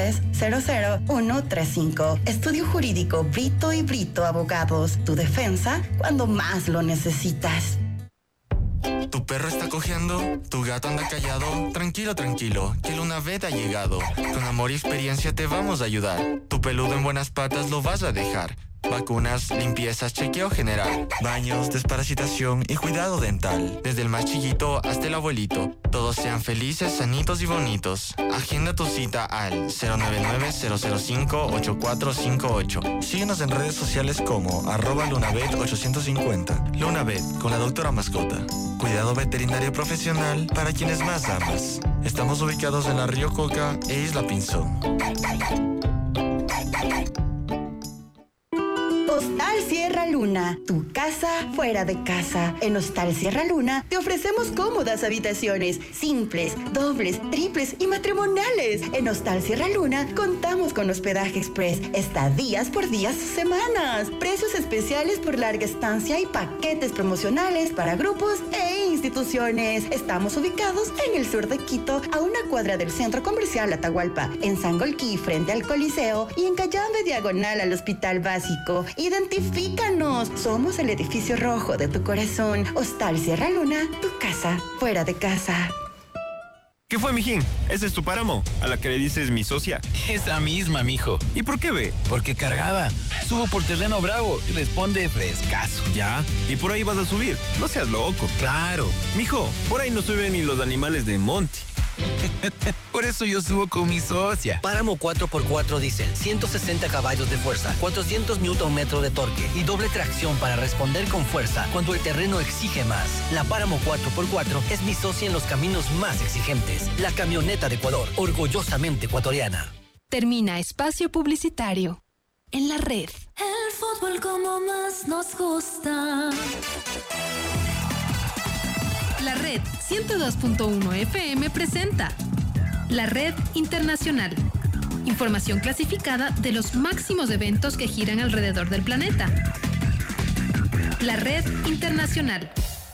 809-3000135. Estudio Jurídico Brito y Brito Abogados. Tu defensa cuando más lo necesitas. ¿Tu perro está cojeando? ¿Tu gato anda callado? Tranquilo, tranquilo, que Lunavet ha llegado. Con amor y experiencia te vamos a ayudar. Tu peludo en buenas patas lo vas a dejar. Vacunas, limpiezas, chequeo general, baños, desparasitación y cuidado dental. Desde el más chiquito hasta el abuelito. Todos sean felices, sanitos y bonitos. Agenda tu cita al 099-005-8458. Síguenos en redes sociales como @Lunavet850. Lunavet, con la doctora mascota. Cuidado veterinario profesional para quienes más amas. Estamos ubicados en la Río Coca e Isla Pinzón. Hostal Sierra Luna, tu casa fuera de casa. En Hostal Sierra Luna te ofrecemos cómodas habitaciones, simples, dobles, triples y matrimoniales. En Hostal Sierra Luna contamos con hospedaje express, estadías por días o semanas, precios especiales por larga estancia y paquetes promocionales para grupos e instituciones. Estamos ubicados en el sur de Quito, a una cuadra del Centro Comercial Atahualpa, en Sangolquí frente al Coliseo y en Cayambe diagonal al Hospital Básico. Identifícanos, somos el edificio rojo de tu corazón. Hostal Sierra Luna, tu casa fuera de casa. ¿Qué fue, mijín? ¿Esa es tu páramo? ¿A la que le dices mi socia? Esa misma, mijo. ¿Y por qué ve? Porque cargaba. Subo por terreno bravo y responde frescazo. ¿Ya? ¿Y por ahí vas a subir? No seas loco. Claro. Mijo, por ahí no suben ni los animales de monte. Por eso yo subo con mi socia. Páramo 4x4 diésel, 160 caballos de fuerza, 400 Nm de torque y doble tracción para responder con fuerza cuando el terreno exige más. La Páramo 4x4 es mi socia en los caminos más exigentes. La camioneta de Ecuador, orgullosamente ecuatoriana. Termina espacio publicitario. En la red. El fútbol como más nos gusta. La Red 102.1 FM presenta La Red Internacional. Información clasificada de los máximos eventos que giran alrededor del planeta. La Red Internacional.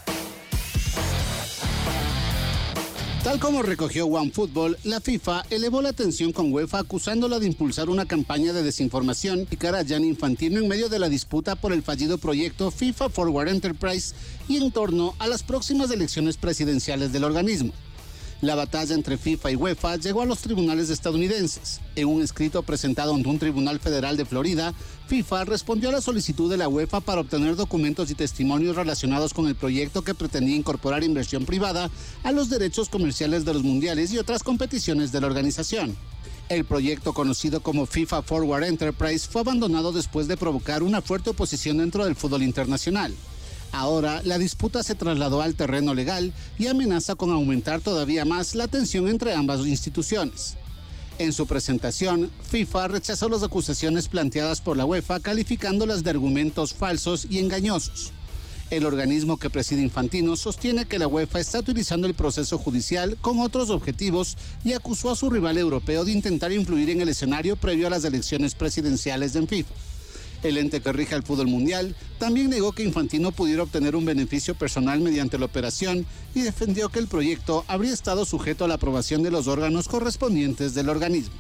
Tal como recogió OneFootball, la FIFA elevó la tensión con UEFA acusándola de impulsar una campaña de desinformación y cara a Gianni Infantino en medio de la disputa por el fallido proyecto FIFA Forward Enterprise y en torno a las próximas elecciones presidenciales del organismo. La batalla entre FIFA y UEFA llegó a los tribunales estadounidenses. En un escrito presentado ante un tribunal federal de Florida, FIFA respondió a la solicitud de la UEFA para obtener documentos y testimonios relacionados con el proyecto que pretendía incorporar inversión privada a los derechos comerciales de los mundiales y otras competiciones de la organización. El proyecto, conocido como FIFA Forward Enterprise, fue abandonado después de provocar una fuerte oposición dentro del fútbol internacional. Ahora, la disputa se trasladó al terreno legal y amenaza con aumentar todavía más la tensión entre ambas instituciones. En su presentación, FIFA rechazó las acusaciones planteadas por la UEFA, calificándolas de argumentos falsos y engañosos. El organismo que preside Infantino sostiene que la UEFA está utilizando el proceso judicial con otros objetivos y acusó a su rival europeo de intentar influir en el escenario previo a las elecciones presidenciales en FIFA. El ente que rige al fútbol mundial también negó que Infantino pudiera obtener un beneficio personal mediante la operación y defendió que el proyecto habría estado sujeto a la aprobación de los órganos correspondientes del organismo.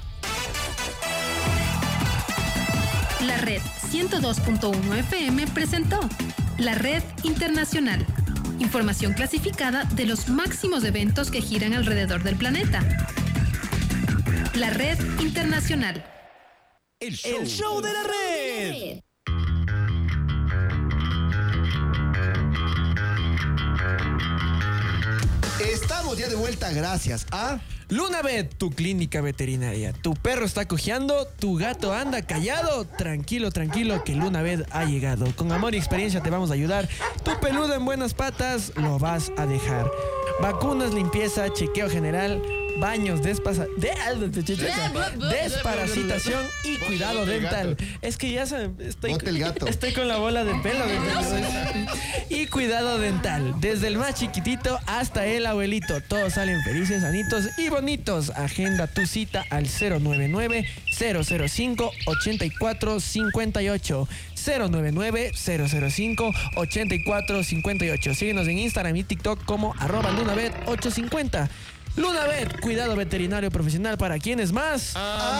La Red 102.1 FM presentó La Red Internacional. Información clasificada de los máximos eventos que giran alrededor del planeta. La Red Internacional. El show de la red. Estamos ya de vuelta gracias a Lunavet, tu clínica veterinaria. Tu perro está cojeando, tu gato anda callado. Tranquilo, tranquilo, que Lunavet ha llegado. Con amor y experiencia te vamos a ayudar. Tu peludo en buenas patas lo vas a dejar. Vacunas, limpieza, chequeo general, baños, desparasitación y cuidado dental. Es que ya estoy con la bola de pelo. Y cuidado dental. Desde el más chiquitito hasta el abuelito. Todos salen felices, sanitos y bonitos. Agenda tu cita al 099-005-8458. 099-005-8458. Síguenos en Instagram y TikTok como @Lunavet850. Lunabet, cuidado veterinario profesional para quienes más.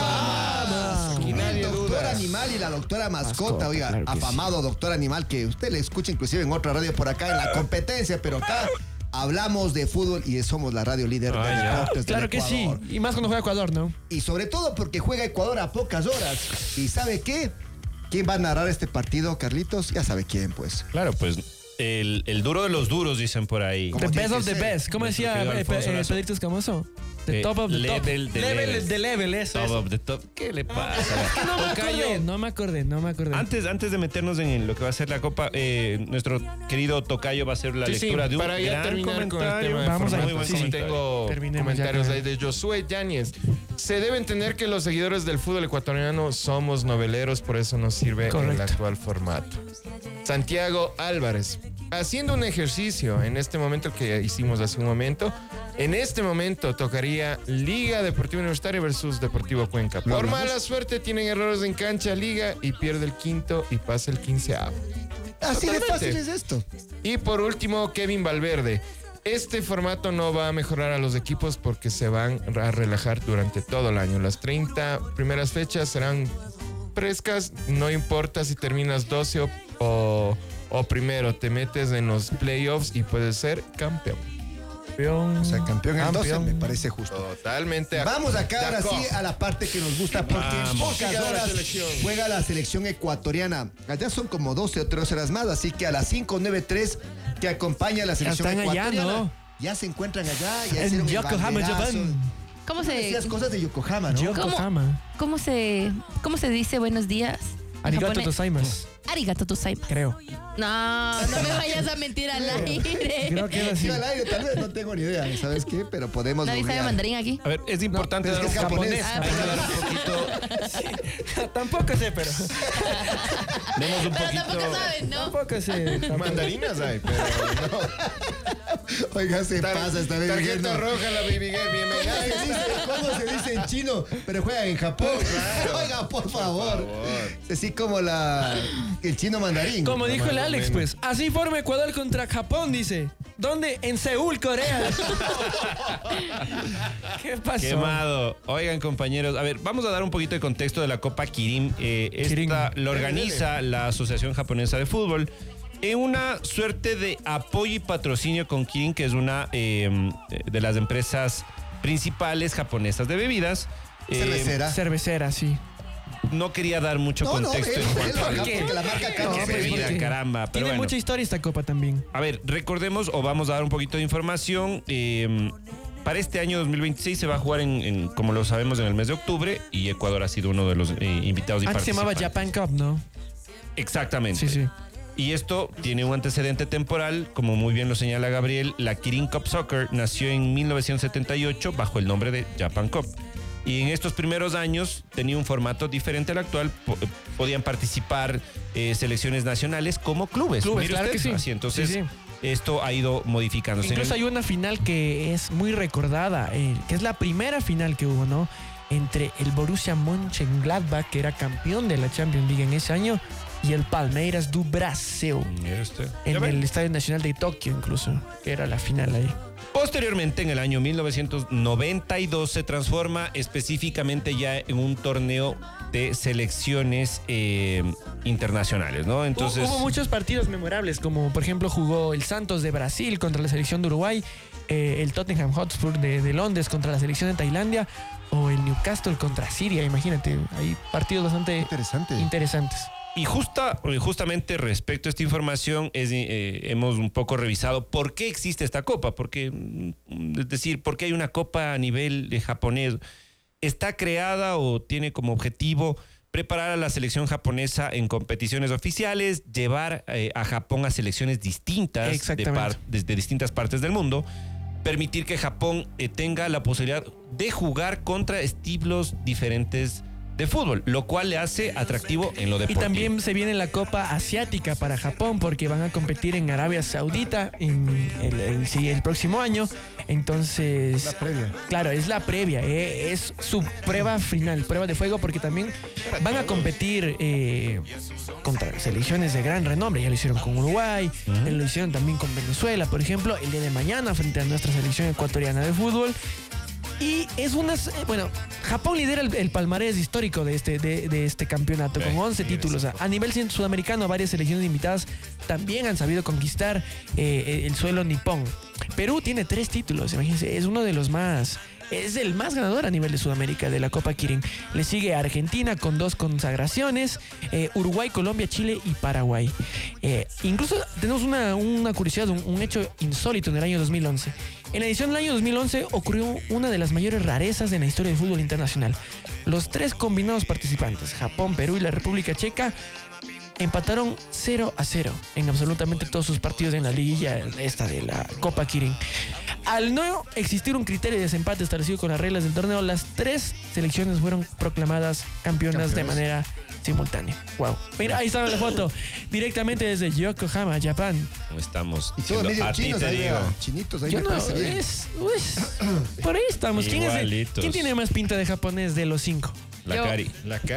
Y nadie doctor animal y la doctora mascota, oiga, claro que afamado doctor animal que usted le escucha inclusive en otra radio por acá en la competencia, pero acá hablamos de fútbol y somos la radio líder de deportes Claro del que sí, Ecuador. y más cuando juega Ecuador, ¿no? Y sobre todo porque juega Ecuador a pocas horas. ¿Y sabe qué? ¿Quién va a narrar este partido, Carlitos? Ya sabe quién, pues. Claro, pues el duro de los duros, dicen por ahí. The best of the best. ¿Cómo decía Pedrito Escamoso? The top of the top. Level de level, eso. Top of the top. ¿Qué le pasa? No me acordé. Antes de meternos en lo que va a ser la Copa, nuestro querido Tocayo va a hacer la lectura de un para ya gran terminar con el comentario. tema de Vamos a formato, ver, sí, sí. tengo Terminemos ya comentarios con ahí de Josué Yáñez. Se debe entender que los seguidores del fútbol ecuatoriano somos noveleros, por eso nos sirve el actual formato. Santiago Álvarez, haciendo un ejercicio en este momento que hicimos hace un momento, en este momento tocaría Liga Deportiva Universitaria versus Deportivo Cuenca. Por mala suerte tienen errores en cancha Liga y pierde el quinto y pasa el 15avo. Así de fácil es esto. Y por último, Kevin Valverde. Este formato no va a mejorar a los equipos porque se van a relajar durante todo el año. Las 30 primeras fechas serán frescas, no importa si terminas 12 o primero, te metes en los playoffs y puedes ser campeón. O sea, campeón en 12 me parece justo. Totalmente. Vamos acá ahora sí a la parte que nos gusta porque en pocas horas juega la selección ecuatoriana. Allá son como 12 o 13 horas más, así que a las 5:93 que acompaña a la selección están allá, ecuatoriana. ¿no? Ya se encuentran allá, ya En hicieron el Yokohama, banderazo. Japan. ¿Cómo se Decías cosas de Yokohama, ¿no? Yokohama. ¿Cómo se dice buenos días? en Arigato japonés? gozaimasu. Arigato gozaimasu. Creo. No me vayas a mentir al aire. Creo que era así. Sí, al aire, tal vez no tengo ni idea, ¿sabes qué? Pero podemos ¿Nadie sabe googlear. mandarín aquí? A ver, es importante pero dar es que es japonés. Hay que dar un poquito. Tampoco sé, pero. Demos un Pero poquito. tampoco saben, ¿no? Tampoco sé. Mandarinas hay, pero no. Oiga, se pasa esta vez. Tarjeta roja, la Baby Girl, bienvenida. ¿Cómo se dice en chino? Pero juega en Japón. Claro. Oiga, por favor. Es así como el chino mandarín. Como dijo el Alex, pues. Así forma Ecuador contra Japón, dice. ¿Dónde? En Seúl, Corea. ¿Qué pasó? Quemado. Oigan, compañeros, a ver, vamos a dar un poquito de contexto de la Copa Kirin. Esta lo organiza la Asociación Japonesa de Fútbol en una suerte de apoyo y patrocinio con Kirin, que es una de las empresas principales japonesas de bebidas. Cervecera, sí. No quería dar mucho contexto en cuanto a porque la marca cambia. bebida, caramba. Pero Tiene bueno. mucha historia esta copa también. A ver, recordemos o vamos a dar un poquito de información. Para este año 2026 se va a jugar como lo sabemos, en el mes de octubre, y Ecuador ha sido uno de los invitados y Antes se llamaba participantes. Japan Cup, ¿no? Exactamente. Sí. Y esto tiene un antecedente temporal, como muy bien lo señala Gabriel. La Kirin Cup Soccer nació en 1978 bajo el nombre de Japan Cup. Y en estos primeros años tenía un formato diferente al actual. Podían participar selecciones nacionales como clubes. Mire Claro usted, que sí. así, entonces, Sí. esto ha ido modificándose. Incluso hay una final que es muy recordada, que es la primera final que hubo, ¿no? Entre el Borussia Mönchengladbach, que era campeón de la Champions League en ese año, y el Palmeiras do Brasil, en el Estadio Nacional de Tokio incluso, que era la final ahí. Posteriormente, en el año 1992, se transforma específicamente ya en un torneo de selecciones internacionales, ¿no? Entonces, Hubo muchos partidos memorables, como por ejemplo jugó el Santos de Brasil contra la selección de Uruguay, el Tottenham Hotspur de Londres contra la selección de Tailandia, o el Newcastle contra Siria, imagínate. Hay partidos bastante interesantes. Y justamente respecto a esta información, hemos un poco revisado por qué existe esta copa. Es decir, ¿por qué hay una copa a nivel japonés? Está creada o tiene como objetivo preparar a la selección japonesa en competiciones oficiales, llevar a Japón a selecciones distintas desde distintas partes del mundo, permitir que Japón tenga la posibilidad de jugar contra estilos diferentes de fútbol, lo cual le hace atractivo en lo Y deportivo. también se viene la Copa Asiática para Japón, porque van a competir en Arabia Saudita el próximo año. Entonces, La previa. claro, es la previa, es su prueba final, prueba de fuego, porque también van a competir contra selecciones de gran renombre. Ya lo hicieron con Uruguay, lo hicieron también con Venezuela, por ejemplo, el día de mañana frente a nuestra selección ecuatoriana de fútbol. Y es Japón lidera el palmarés histórico de este campeonato con 11 títulos. A nivel sudamericano, varias selecciones invitadas también han sabido conquistar el suelo nipón. Perú tiene 3 títulos, imagínense, es uno de los más... Es el más ganador a nivel de Sudamérica de la Copa Kirin. Le sigue Argentina con 2 consagraciones, Uruguay, Colombia, Chile y Paraguay. Incluso tenemos una curiosidad, un hecho insólito en el año 2011. En la edición del año 2011 ocurrió una de las mayores rarezas en la historia del fútbol internacional. Los 3 combinados participantes, Japón, Perú y la República Checa, empataron 0-0 en absolutamente todos sus partidos en la liguilla esta de la Copa Kirin. Al no existir un criterio de desempate establecido con las reglas del torneo, las 3 selecciones fueron proclamadas campeonas de manera simultánea. Wow. Mira, ahí está la foto. Directamente desde Yokohama, Japón. Estamos. Y todo medio chinos ahí, chinitos ahí. Yo no, por ahí estamos. ¿Quién tiene más pinta de japonés de los 5? La Cari.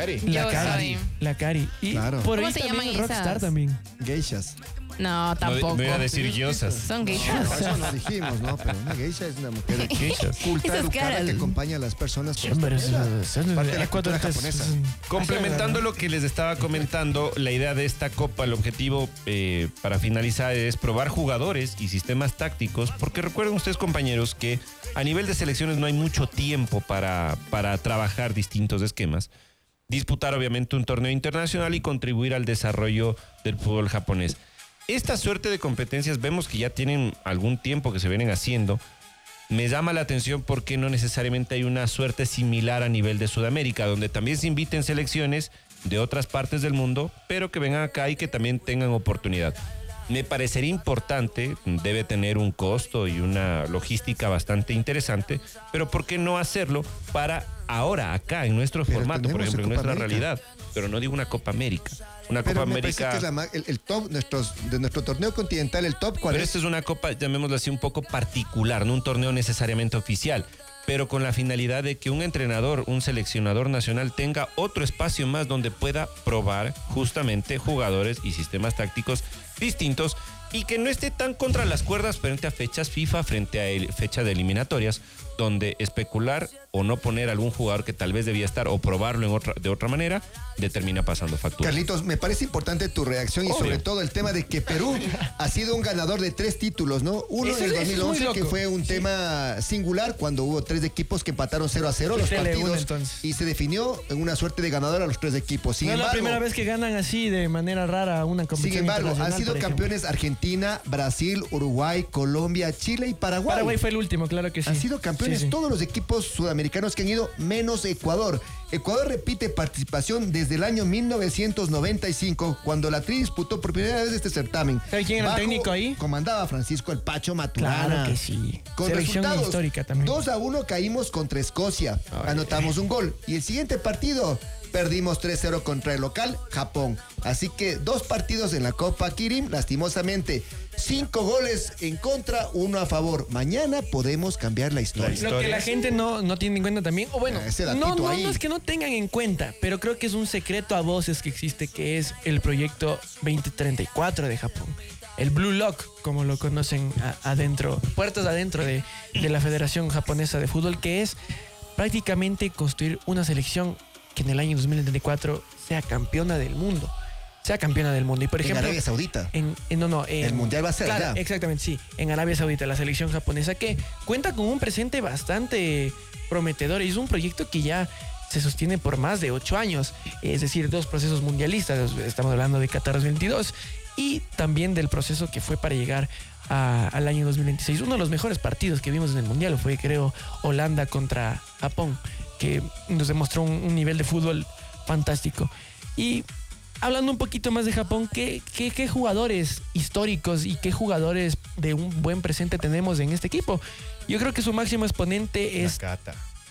La Cari. Y claro. por ahí ¿Cómo se también llaman Rockstar esas? también. Geishas. No, tampoco. Voy a decir yosas. Son geishas. No, eso no dijimos, ¿no? Pero una geisha es una mujer culta, Esas educada, caras. que acompaña a las personas. Sí, hombre, Parte de la cultura japonesa. Complementando lo que les estaba comentando, la idea de esta copa, el objetivo para finalizar es probar jugadores y sistemas tácticos, porque recuerden ustedes, compañeros, que a nivel de selecciones no hay mucho tiempo para trabajar distintos esquemas, disputar obviamente un torneo internacional y contribuir al desarrollo del fútbol japonés. Esta suerte de competencias vemos que ya tienen algún tiempo que se vienen haciendo. Me llama la atención porque no necesariamente hay una suerte similar a nivel de Sudamérica, donde también se inviten selecciones de otras partes del mundo, pero que vengan acá y que también tengan oportunidad. Me parecería importante, debe tener un costo y una logística bastante interesante, pero ¿por qué no hacerlo para ahora, acá, en nuestro formato, por ejemplo, en nuestra realidad? Pero no digo una Copa América. Una Copa Pero me América. parece que es el top de nuestro torneo continental, el top, ¿cuál Pero es? esta es una copa, llamémoslo así, un poco particular, no un torneo necesariamente oficial, pero con la finalidad de que un entrenador, un seleccionador nacional tenga otro espacio más donde pueda probar justamente jugadores y sistemas tácticos distintos y que no esté tan contra las cuerdas frente a fechas FIFA, frente a fecha de eliminatorias, donde especular o no poner algún jugador que tal vez debía estar o probarlo de otra manera, determina pasando factura. Carlitos, me parece importante tu reacción y sobre todo el tema de que Perú ha sido un ganador de 3 títulos, ¿no? Uno en el 2011, que fue un tema singular, cuando hubo 3 equipos que empataron 0-0 los partidos y se definió en una suerte de ganador a los 3 equipos. Sin embargo, es la primera vez que ganan así de manera rara una competición. Sin embargo, han internacional, sido campeones Argentina, Brasil, Uruguay, Colombia, Chile y Paraguay. Paraguay fue el último, claro que sí. Han sido campeones Sí. todos los equipos sudamericanos que han ido, menos Ecuador. Ecuador repite participación desde el año 1995, cuando la Tri disputó por primera vez este certamen. ¿Sabe quién era el técnico ahí? Comandaba Francisco El Pacho Maturana. Claro que sí. Con Selección resultados, histórica también. 2-1 caímos contra Escocia. Anotamos un gol. Y el siguiente partido perdimos 3-0 contra el local Japón. Así que 2 partidos en la Copa Kirin, lastimosamente. 5 goles en contra, 1 a favor. Mañana podemos cambiar la historia. Lo que la gente no tiene en cuenta también, o bueno, no es que no tengan en cuenta, pero creo que es un secreto a voces que existe, que es el proyecto 2034 de Japón. El Blue Lock, como lo conocen adentro, puertas adentro de la Federación Japonesa de Fútbol, que es prácticamente construir una selección que en el año 2034 sea campeona del mundo. Y por ejemplo, en Arabia Saudita. El Mundial va a ser claro, allá. exactamente, sí. En Arabia Saudita, la selección japonesa que cuenta con un presente bastante prometedor. Y es un proyecto que ya se sostiene por más de 8 años. Es decir, 2 procesos mundialistas. Estamos hablando de Qatar 2022 y también del proceso que fue para llegar al año 2026. Uno de los mejores partidos que vimos en el Mundial fue, creo, Holanda contra Japón, que nos demostró un nivel de fútbol fantástico. Y hablando un poquito más de Japón, ¿qué jugadores históricos y qué jugadores de un buen presente tenemos en este equipo? Yo creo que su máximo exponente es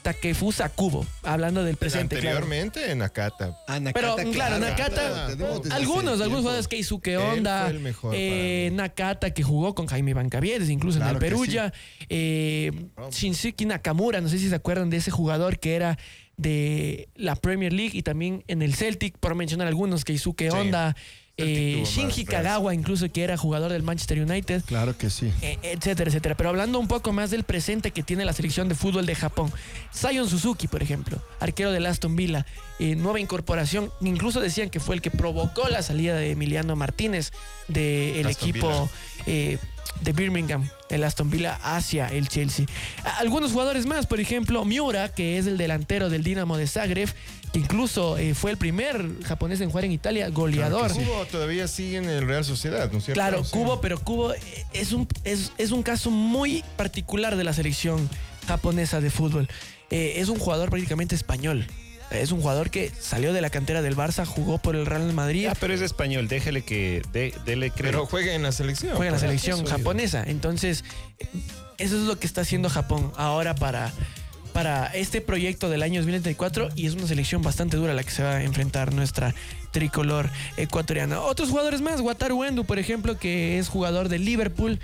Takefusa Kubo, hablando del presente, claro. Anteriormente, Nakata. Pero claro, Nakata, algunos jugadores, Keisuke Honda, fue el mejor Nakata, que jugó con Jaime Bancaviedes, incluso en el Perugia, Shinsuke Nakamura, no sé si se acuerdan de ese jugador que era de la Premier League y también en el Celtic, por mencionar algunos, Keisuke Honda, Shinji Kagawa, incluso, que era jugador del Manchester United. Claro que sí. Etcétera, etcétera. Pero hablando un poco más del presente que tiene la selección de fútbol de Japón. Sion Suzuki, por ejemplo, arquero del Aston Villa, nueva incorporación. Incluso decían que fue el que provocó la salida de Emiliano Martínez del equipo de Birmingham, el Aston Villa, hacia el Chelsea. Algunos jugadores más, por ejemplo, Miura, que es el delantero del Dinamo de Zagreb, que incluso fue el primer japonés en jugar en Italia, goleador. Claro, Kubo todavía sigue en el Real Sociedad, ¿no es cierto? Claro, Kubo, pero Kubo es un caso muy particular de la selección japonesa de fútbol. Es un jugador prácticamente español. Es un jugador que salió de la cantera del Barça, jugó por el Real Madrid. Pero es español, dele crédito. Pero juega en la selección. Juega en la selección japonesa. Entonces, eso es lo que está haciendo Japón ahora para este proyecto del año 2024, y es una selección bastante dura la que se va a enfrentar nuestra tricolor ecuatoriana. Otros jugadores más, Wataru Endo, por ejemplo, que es jugador de Liverpool,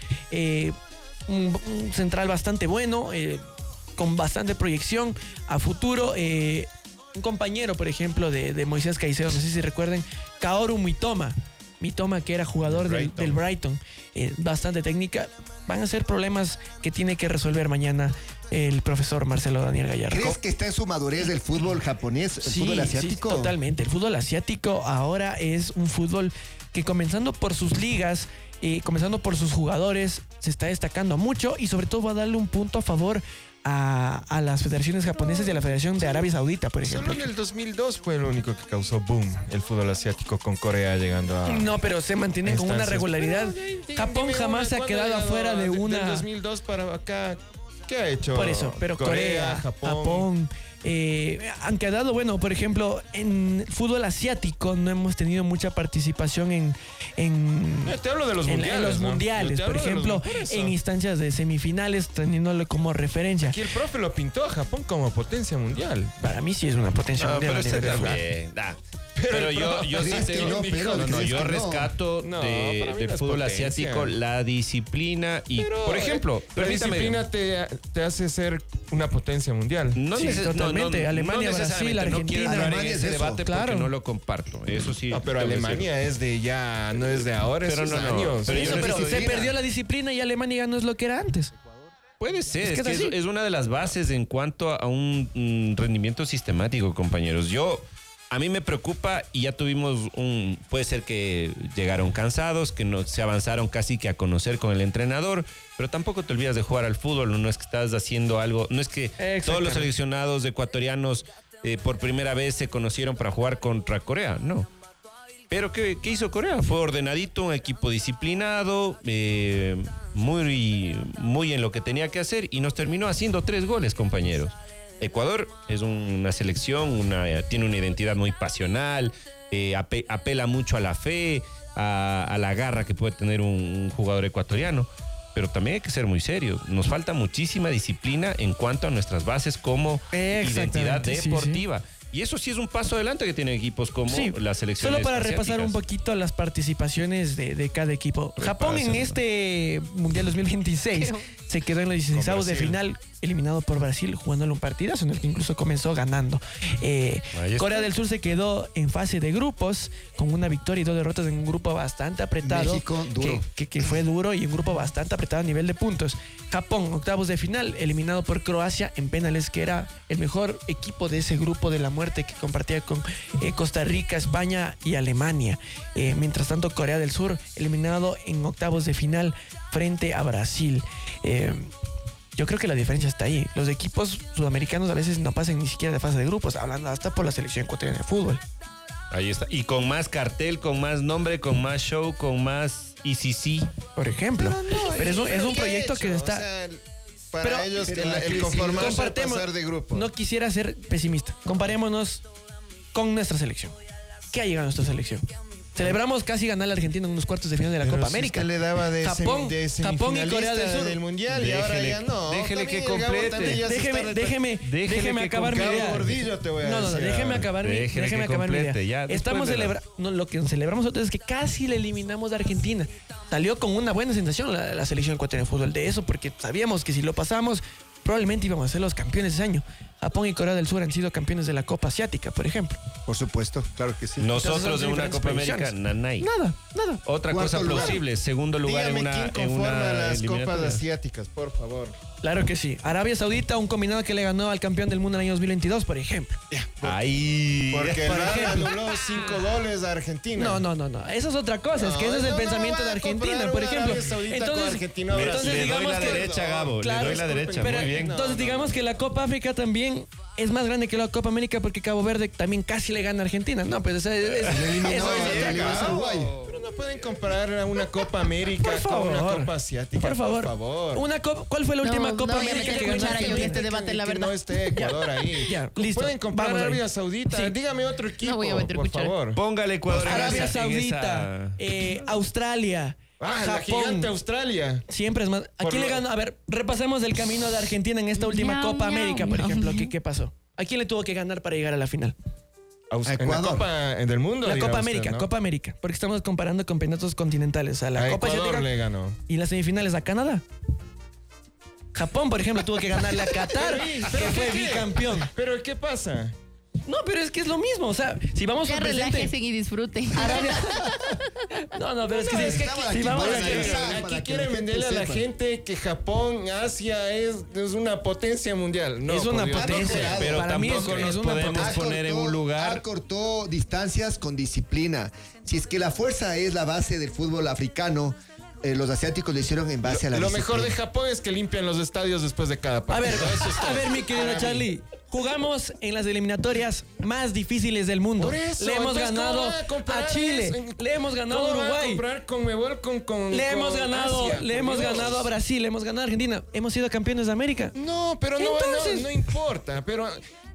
un central bastante bueno, con bastante proyección a futuro. Un compañero, por ejemplo, de Moisés Caicedo, no sé si recuerden, Kaoru Mitoma, que era jugador del Brighton, bastante técnica. Van a ser problemas que tiene que resolver mañana el profesor Marcelo Daniel Gallardo. ¿Crees que está en su madurez el fútbol japonés, el fútbol asiático? Sí, totalmente. El fútbol asiático ahora es un fútbol que, comenzando por sus ligas, comenzando por sus jugadores, se está destacando mucho, y sobre todo va a darle un punto a favor a las federaciones japonesas y a la Federación de Arabia Saudita, por ejemplo. Solo en el 2002 fue el único que causó boom el fútbol asiático, con Corea llegando a... No, pero se mantiene con una regularidad. Japón jamás se ha quedado afuera de una... Del 2002 para acá, ¿qué ha hecho? Por eso, pero Corea, Japón han quedado, bueno, por ejemplo, en fútbol asiático no hemos tenido mucha participación te hablo de los mundiales. En los mundiales, por ejemplo, en instancias de semifinales, teniéndolo como referencia. Aquí el profe lo pintó a Japón como potencia mundial. Para mí sí es una potencia mundial. Pero yo sí tengo... Yo rescato del fútbol asiático la disciplina y, por ejemplo, la disciplina te hace ser una potencia mundial. Totalmente. Alemania, Brasil, Argentina. No quiero entrar en ese debate claro, porque no lo comparto. Eso sí. Pero Alemania es de ya, no es de ahora, es de años. Pero se perdió la disciplina y Alemania ya no es lo que era antes. Puede ser, es una de las bases en cuanto a un rendimiento sistemático, compañeros. A mí me preocupa, y ya tuvimos puede ser que llegaron cansados, que no se avanzaron casi que a conocer con el entrenador, pero tampoco te olvidas de jugar al fútbol. No es que estás haciendo algo, no es que todos los seleccionados ecuatorianos por primera vez se conocieron para jugar contra Corea, no. Pero ¿qué hizo Corea? Fue ordenadito, un equipo disciplinado, muy en lo que tenía que hacer, y nos terminó haciendo 3 goles, compañeros. Ecuador es una selección, tiene una identidad muy pasional, apela mucho a la fe, a la garra que puede tener un jugador ecuatoriano. Pero también hay que ser muy serios. Nos falta muchísima disciplina en cuanto a nuestras bases como identidad deportiva. Sí. Y eso sí es un paso adelante que tienen equipos como las selecciones Solo para asiáticas. Repasar un poquito las participaciones de cada equipo. Japón en este Mundial 2026 se quedó en los 16avos de final, eliminado por Brasil, jugándole un partidazo en el que incluso comenzó ganando. Corea del Sur se quedó en fase de grupos con una victoria y 2 derrotas en un grupo bastante apretado. México, duro. Que fue duro, y un grupo bastante apretado a nivel de puntos. Japón, octavos de final, eliminado por Croacia en penales, que era el mejor equipo de ese grupo de la muerte que compartía con Costa Rica, España y Alemania. Mientras tanto, Corea del Sur, eliminado en octavos de final frente a Brasil. Yo creo que la diferencia está ahí. Los equipos sudamericanos a veces no pasan ni siquiera de fase de grupos, hablando hasta por la selección ecuatoriana de fútbol. Ahí está. Y con más cartel, con más nombre, con más show, con más ICC. Por ejemplo. Pero es un proyecto que está... O sea, para ellos el conformarse a pasar de grupo. No quisiera ser pesimista. Comparémonos con nuestra selección. ¿Qué ha llegado a nuestra selección? Celebramos casi ganar a la Argentina en unos cuartos de final de la Copa América. Le daba de Japón y Corea del Sur del Mundial y ahora ya no. Déjele que complete. Déjeme acabar mi idea. No, déjeme acabar mi idea. Estamos celebrando, lo que celebramos nosotros es que casi le eliminamos a Argentina. Salió con una buena sensación la selección ecuatoriana de fútbol de eso, porque sabíamos que si lo pasamos, probablemente íbamos a ser los campeones ese año. Japón y Corea del Sur han sido campeones de la Copa Asiática, por ejemplo. Por supuesto, claro que sí. Nosotros en una Copa América, nanay. Nada. Otra cosa plausible, segundo lugar Dígame en una las Copas eliminatoria. Asiáticas, por favor. Claro que sí. Arabia Saudita, un combinado que le ganó al campeón del mundo en el año 2022, por ejemplo. Ahí. Porque el VAR anuló 5 goles a Argentina. No. Eso es otra cosa. Es que ese es el pensamiento de Argentina, por ejemplo. Entonces le doy digamos la que derecha, Gabo. Claro, le doy la derecha. pero Muy bien. entonces digamos que la Copa África también es más grande que la Copa América porque Cabo Verde también casi le gana a Argentina. No, pues eso es Pero no pueden comparar a una Copa América con una Copa Asiática. Por favor. ¿Cuál fue la última Copa América que ganó Argentina? Este debate, la verdad. No esté Ecuador ahí. Ya, listo. Pueden comparar Vamos Arabia ahí. Saudita. Sí. Dígame otro equipo, No voy a meter por cuchara. favor. Póngale Ecuador en Arabia esa- Saudita, Australia, La gigante Japón. Australia. Siempre es más. ¿A quién le ganó? A ver, repasemos el camino de Argentina en esta última Copa América, por ejemplo. ¿Qué pasó? ¿A quién le tuvo que ganar para llegar a la final? En la Copa del Mundo. La dirá Copa usted, América, ¿no? Copa América. Porque estamos comparando campeonatos continentales. A la A Copa Ecuador Asiática le ganó. y las semifinales a Canadá. Japón, por ejemplo, tuvo que ganarle a Qatar, que fue bicampeón. ¿Pero qué pasa? No, pero es que es lo mismo. O sea, si vamos Ya al presente. relájense y disfruten. No, pero es que si vamos Aquí quieren venderle a la gente que Japón, Asia es una potencia mundial. No, es una por Dios. potencia. Pero Para mí tampoco nos es una podemos potencia. poner en un lugar. Acortó distancias con disciplina. Si es que la fuerza es la base del fútbol africano, los asiáticos lo hicieron en base a la Lo disciplina. mejor de Japón es que limpian los estadios después de cada A partido. ver, mi querido Charlie. Jugamos en las eliminatorias más difíciles del mundo. Por eso, le hemos entonces, ganado ¿cómo van a comparar a Chile, eso? le hemos ganado a ¿Cómo van a Uruguay, comprar Conmebol con le hemos ganado, Asia? le Por hemos Dios. ganado a Brasil, le hemos ganado a Argentina. Hemos sido campeones de América. No, pero Entonces- no importa. Pero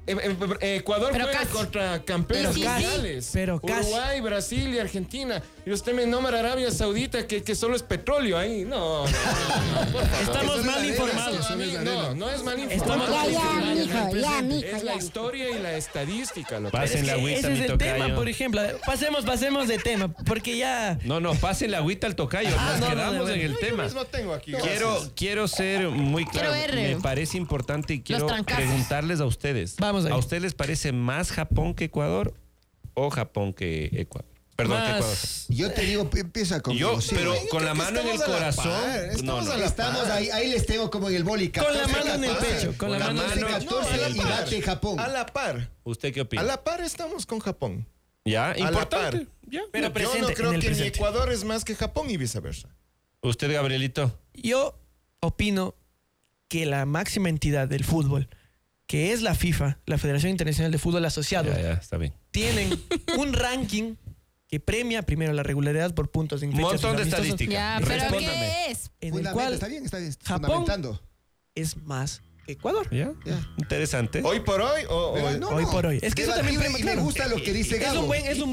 Ecuador Pero juega casi. contra campeones Pero casi. mundiales. Pero casi. Uruguay, Brasil y Argentina. Y usted me nombra Arabia Saudita que solo es petróleo ahí. No, por favor. Estamos Eso mal es informados. No es mal Estamos- informado. Es la historia y la estadística. Lo que Pasen la agüita, Ese mi es el tocayo. tema, por ejemplo. Pasemos de tema, porque ya. No, pasen la agüita al tocayo. Nos no, quedamos de en el Yo tema. mismo tengo aquí. Quiero ser muy claro. Quiero ver, Me parece importante y quiero trancazos. preguntarles a ustedes. Vamos ahí. ¿A ustedes les parece más Japón que Ecuador o Japón que Ecuador? Perdón, que Ecuador. Yo te digo, empieza conmigo. Yo, sí. pero Yo con creo la que mano en el estamos a la corazón. par, No, no. Estamos ahí les tengo como en el boli. Con la 14, mano en el 14. pecho, con la mano en el 14 pecho. y bate Japón. A la par. ¿Usted qué opina? A la par estamos con Japón. ¿Ya? A la Importante. par. Ya. Pero Yo presente, no creo en el que ni presente. Ecuador es más que Japón y viceversa. ¿Usted, Gabrielito? Yo opino que la máxima entidad del fútbol, que es la FIFA, la Federación Internacional de Fútbol Asociado, Ya, está bien. tienen un ranking que premia primero la regularidad por puntos en Un fechas montón de amistosos, estadísticas. Ya, pero Respóndame. ¿qué es? en el Fundamento, cual está bien, Japón fundamentando. es más que Ecuador. ¿Ya? Interesante. Hoy por hoy Pero no, Hoy por hoy. Es que eso también debatible, premia, y me claro. gusta lo que dice Gabo.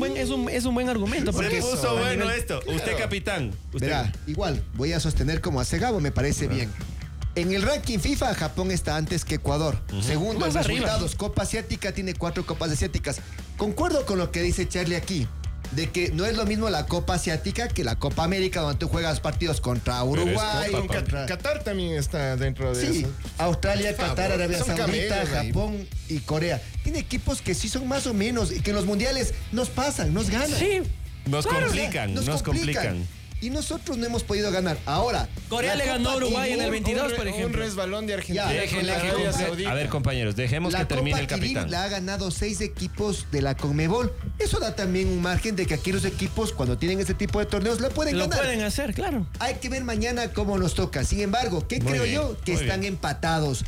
Es un buen argumento. Porque Se puso a bueno nivel- esto. Usted, capitán. Usted. Verá, igual, voy a sostener como hace Gabo, me parece bien. En el ranking FIFA, Japón está antes que Ecuador. Segundo, Más en arriba. resultados, Copa Asiática tiene 4 Copas Asiáticas. Concuerdo con lo que dice Charlie aquí, de que no es lo mismo la Copa Asiática que la Copa América, donde tú juegas partidos contra Uruguay, Pero es Copa, contra... Qatar también está dentro de Sí, eso. Australia, Por Qatar, favor, Arabia son Saudita, camellos ahí. Japón y Corea. Tiene equipos que sí son más o menos y que en los mundiales nos pasan, nos ganan. Sí. Nos Claro, complican, nos complican. Y nosotros no hemos podido ganar. Ahora, Corea la le ganó a Copa Uruguay en el Kirin, 22, por Un ejemplo. resbalón de Argentina. Ya. con la Déjenle que Arabia complete. Saudita. A ver, compañeros, dejemos que termine el Copa Kirin capitán. la ha ganado 6 equipos de la Conmebol. Eso da también un margen de que aquí los equipos, cuando tienen ese tipo de torneos, lo pueden Lo ganar. pueden hacer, claro. Hay que ver mañana cómo nos toca. Sin embargo, ¿qué Muy creo bien, yo? Que muy están bien. empatados.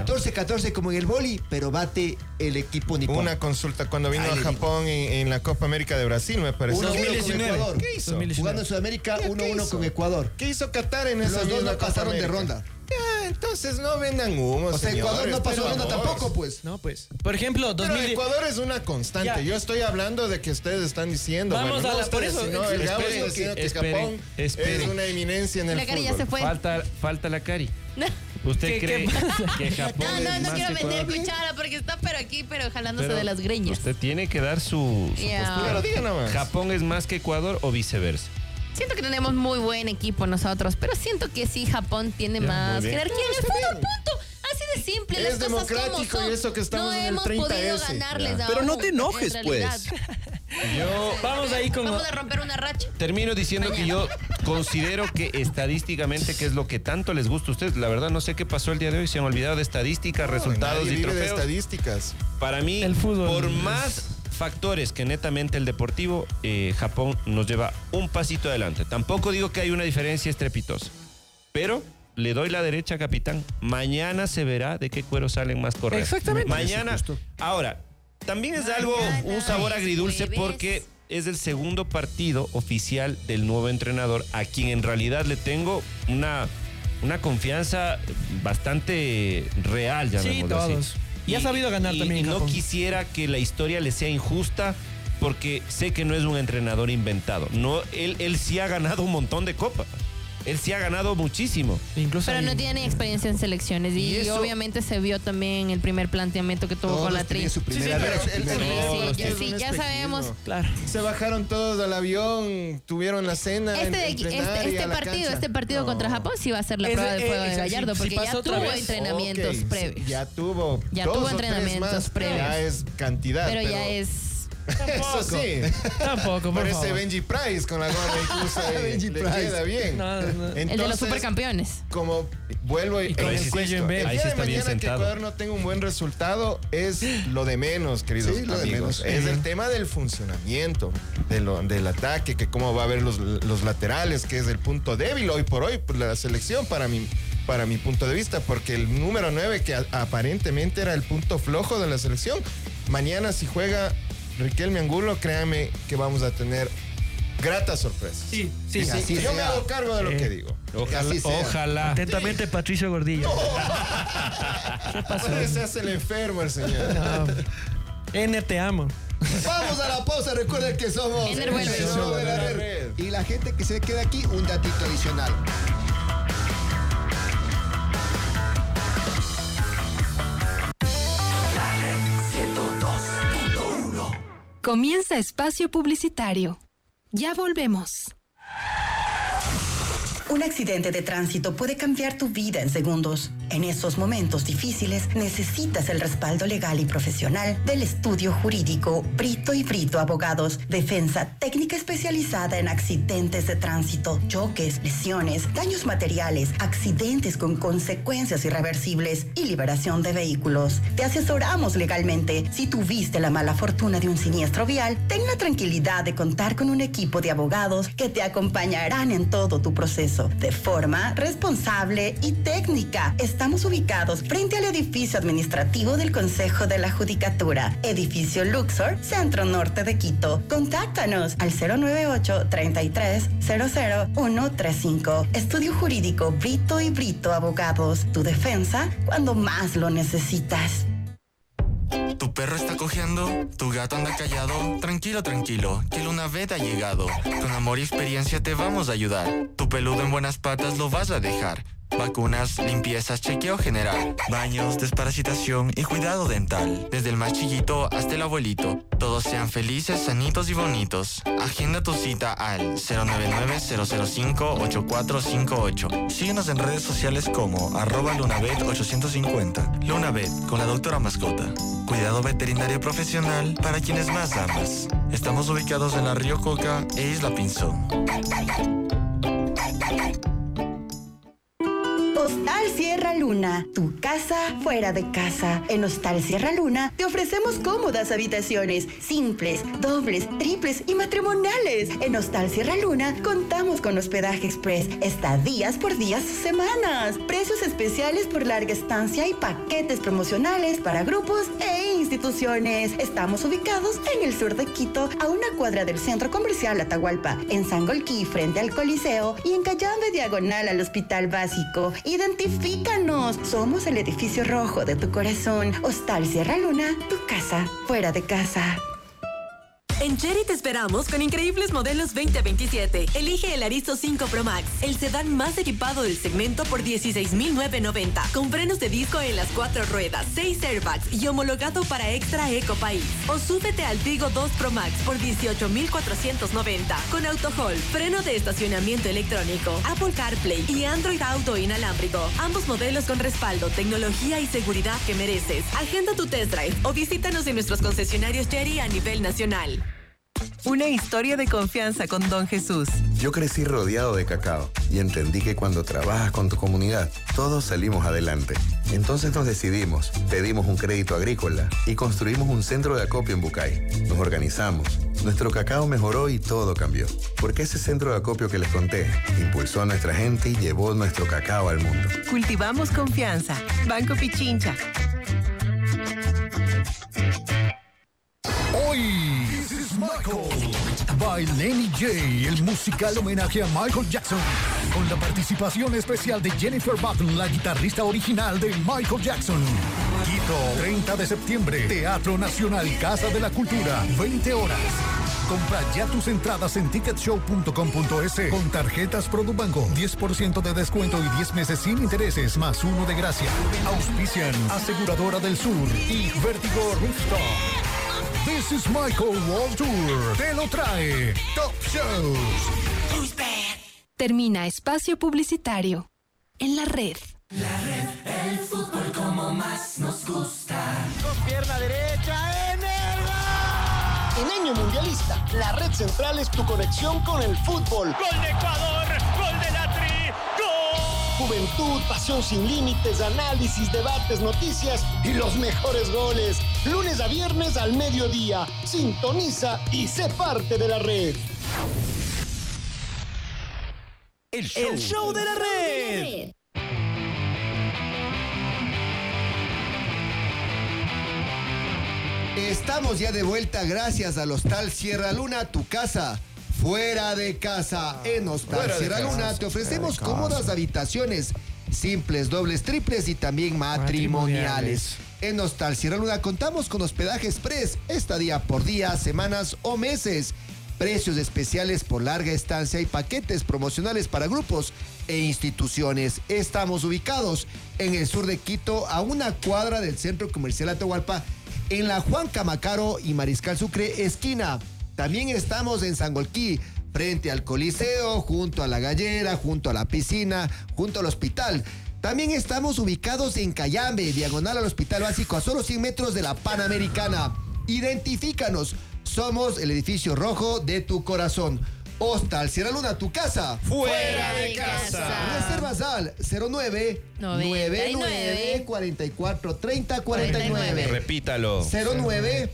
14-14 como en el boli, pero bate el equipo nipón. Una consulta cuando vino Ahí a le Japón en la Copa América de Brasil, me parece. 1-1 con 2019. Ecuador. ¿Qué hizo? 2019. Jugando en Sudamérica, ¿Qué 1-1 hizo? con Ecuador. ¿Qué hizo Qatar en esa Los dos misma no Copa pasaron de América? ronda. Entonces no vendan humo, O sea, Ecuador no pasó nada tampoco, pues. No, pues. Por ejemplo, Pero Ecuador es una constante. Ya. Yo estoy hablando de que ustedes están diciendo. Vamos a la- por ustedes, eso, sino el Gabo esperen, está diciendo que esperen, Japón esperen. es una eminencia en el La Cari ya fútbol. se fue. Falta la Cari. ¿Usted ¿Qué cree pasa? que Japón No, es no más quiero que meter Ecuador? cuchara porque está pero aquí, pero jalándose Pero de las greñas. Usted tiene que dar su Ya. postura. Pero diga nomás. ¿Japón es más que Ecuador o viceversa? Siento que tenemos muy buen equipo nosotros, pero siento que sí, Japón tiene más muy bien. jerarquía en el fútbol, punto. Así de simple, Es las cosas como democrático son. y eso que estamos no en el hemos 30S. podido ganarles Ya. a Pero no uno, te enojes, en pues. realidad. Yo Vamos a romper una racha. termino diciendo que yo considero que estadísticamente, que es lo que tanto les gusta a ustedes, la verdad no sé qué pasó el día de hoy, se han olvidado de estadísticas, resultados Nadie y vive de trofeos. estadísticas. Para mí, El fútbol por es- más factores que netamente el deportivo, Japón nos lleva un pasito adelante. Tampoco digo que hay una diferencia estrepitosa, pero le doy la derecha, capitán. Mañana se verá de qué cuero salen más correctos. Exactamente. Mañana. Ahora, también es algo, un sabor agridulce jueves. porque es el segundo partido oficial del nuevo entrenador, a quien en realidad le tengo una confianza bastante real, Sí, llamémoslo así. todos. Y ha sabido ganar también Y no Japón. quisiera que la historia le sea injusta porque sé que no es un entrenador inventado. No, él sí ha ganado un montón de copas. Él sí ha ganado muchísimo. Incluso Pero hay- no tiene experiencia en selecciones y, Y eso- obviamente se vio también el primer planteamiento que tuvo Todos con la tienen tri. su primera pero vez, su el- primer el- vez. Todos Sí, tienen sí, ya sabemos. Claro. Se bajaron todos del avión, tuvieron la cena. Este partido contra Japón sí va a ser la prueba de fuego de Gallardo si porque ya pasa otra tuvo vez. entrenamientos previos. Ya tuvo. Ya dos tuvo o tres entrenamientos más, previos. Ya es cantidad. Pero ya es... Eso sí. Tampoco, por Parece favor. Benji Price con la gorra incluso. Benji le Price. queda bien. No, no. El de los Entonces, supercampeones. Como vuelvo Y con e el insisto, cuello en B. el Ahí día sí de está bien mañana que sentado. Ecuador no tenga un buen resultado es lo de menos, queridos Sí, lo de amigos. menos. Es el tema del funcionamiento, del ataque, que cómo va a haber los laterales, que es el punto débil hoy por hoy, pues, la selección para mi punto de vista, porque el número 9, que aparentemente era el punto flojo de la selección, mañana si juega Riquelme Angulo, créame que vamos a tener gratas sorpresas. Sí, sí, Y sí. así yo me sea. hago cargo de lo que digo. así sea. Ojalá. Atentamente, Patricio Gordillo. ¿Qué pasó? Se hace el enfermo el señor. No. N, te amo. Vamos a la pausa, recuerden que somos Ender vuelve. el show de la red. Y la gente que se queda aquí, un datito adicional. Comienza espacio publicitario. Ya volvemos. Un accidente de tránsito puede cambiar tu vida en segundos. En esos momentos difíciles necesitas el respaldo legal y profesional del estudio jurídico Brito y Brito Abogados. Defensa técnica especializada en accidentes de tránsito, choques, lesiones, daños materiales, accidentes con consecuencias irreversibles y liberación de vehículos. Te asesoramos legalmente. Si tuviste la mala fortuna de un siniestro vial, ten la tranquilidad de contar con un equipo de abogados que te acompañarán en todo tu proceso de forma responsable y técnica. Estamos ubicados frente al edificio administrativo del Consejo de la Judicatura, edificio Luxor, Centro Norte de Quito. Contáctanos al 098-33-00135. Estudio Jurídico Brito y Brito Abogados. Tu defensa cuando más lo necesitas. ¿Tu perro está cojeando? ¿Tu gato anda callado? Tranquilo, tranquilo, que Lunaved ha llegado. Con amor y experiencia te vamos a ayudar. Tu peludo en buenas patas lo vas a dejar. Vacunas, limpiezas, chequeo general, baños, desparasitación y cuidado dental. Desde el más chiquito hasta el abuelito. Todos sean felices, sanitos y bonitos. Agenda tu cita al 099-005-8458. Síguenos en redes sociales como @Lunaved850. Lunaved, con la doctora mascota. Cuidado veterinario profesional para quienes más amas. Estamos ubicados en la Río Coca e Isla Pinzón. Hostal Sierra Luna, tu casa fuera de casa. En Hostal Sierra Luna te ofrecemos cómodas habitaciones, simples, dobles, triples y matrimoniales. En Hostal Sierra Luna contamos con hospedaje express, estadías por días o semanas, precios especiales por larga estancia y paquetes promocionales para grupos e instituciones. Estamos ubicados en el sur de Quito, a una cuadra del Centro Comercial Atahualpa, en Sangolquí frente al Coliseo y en Cayambe diagonal al Hospital Básico. ¡Identifícanos! esperamos. Somos el edificio rojo de tu corazón. Hostal Sierra Luna, tu casa, fuera de casa. En Chery te esperamos con increíbles modelos 2027. Elige el Arizo 5 Pro Max, el sedán más equipado del segmento por $16,990, con frenos de disco en las 4 ruedas, 6 airbags y homologado para Extra Eco País. O súbete al Tigo 2 Pro Max por $18,490, con AutoHold, freno de estacionamiento electrónico, Apple CarPlay y Android Auto inalámbrico. Ambos modelos con respaldo, tecnología y seguridad que mereces. Agenda tu test drive o visítanos en nuestros concesionarios Chery a nivel nacional. Una historia de confianza con Don Jesús. Yo crecí rodeado de cacao y entendí que cuando trabajas con tu comunidad, todos salimos adelante. Entonces nos decidimos, pedimos un crédito agrícola y construimos un centro de acopio en Bucay. Nos organizamos, nuestro cacao mejoró y todo cambió. Porque ese centro de acopio que les conté impulsó a nuestra gente y llevó nuestro cacao al mundo. Cultivamos confianza. Banco Pichincha. Hoy, This is Michael, by Lenny J, el musical homenaje a Michael Jackson, con la participación especial de Jennifer Button, la guitarrista original de Michael Jackson. Quito, 30 de septiembre, Teatro Nacional, Casa de la Cultura, 20 horas. Compra ya tus entradas en ticketshow.com.es con tarjetas Produbanco. 10% de descuento y 10 meses sin intereses, más 1 de gracia. Auspician Aseguradora del Sur y Vértigo Rooftop. This is Michael World Tour. Te lo trae Top Shows. Termina espacio publicitario. En la red. La red, el fútbol como más nos gusta. Con pierna derecha en el gol. En año mundialista, la red central es tu conexión con el fútbol. Gol de Ecuador, gol de la Tri, gol. Juventud, pasión sin límites, análisis, debates, noticias y los mejores goles. Lunes a viernes al mediodía. Sintoniza y sé parte de la red. El show de la red. Estamos ya de vuelta gracias al Hostal Sierra Luna, tu casa fuera de casa. En Hostal Sierra Luna te ofrecemos cómodas habitaciones simples, dobles, triples y también matrimoniales. En Hostal Sierra Luna contamos con hospedaje express, estadía por día, semanas o meses. Precios especiales por larga estancia y paquetes promocionales para grupos e instituciones. Estamos ubicados en el sur de Quito, a una cuadra del Centro Comercial Atahualpa, en la Juan Camacaro y Mariscal Sucre, esquina. También estamos en Sangolquí, frente al Coliseo, junto a la Gallera, junto a la piscina, junto al hospital. También estamos ubicados en Cayambe, diagonal al Hospital Básico, a solo 100 metros de la Panamericana. Identifícanos. Somos el edificio rojo de tu corazón. Hostal Sierra Luna, tu casa fuera de casa. Reservas al 09 99 44 30 49. Repítalo. 09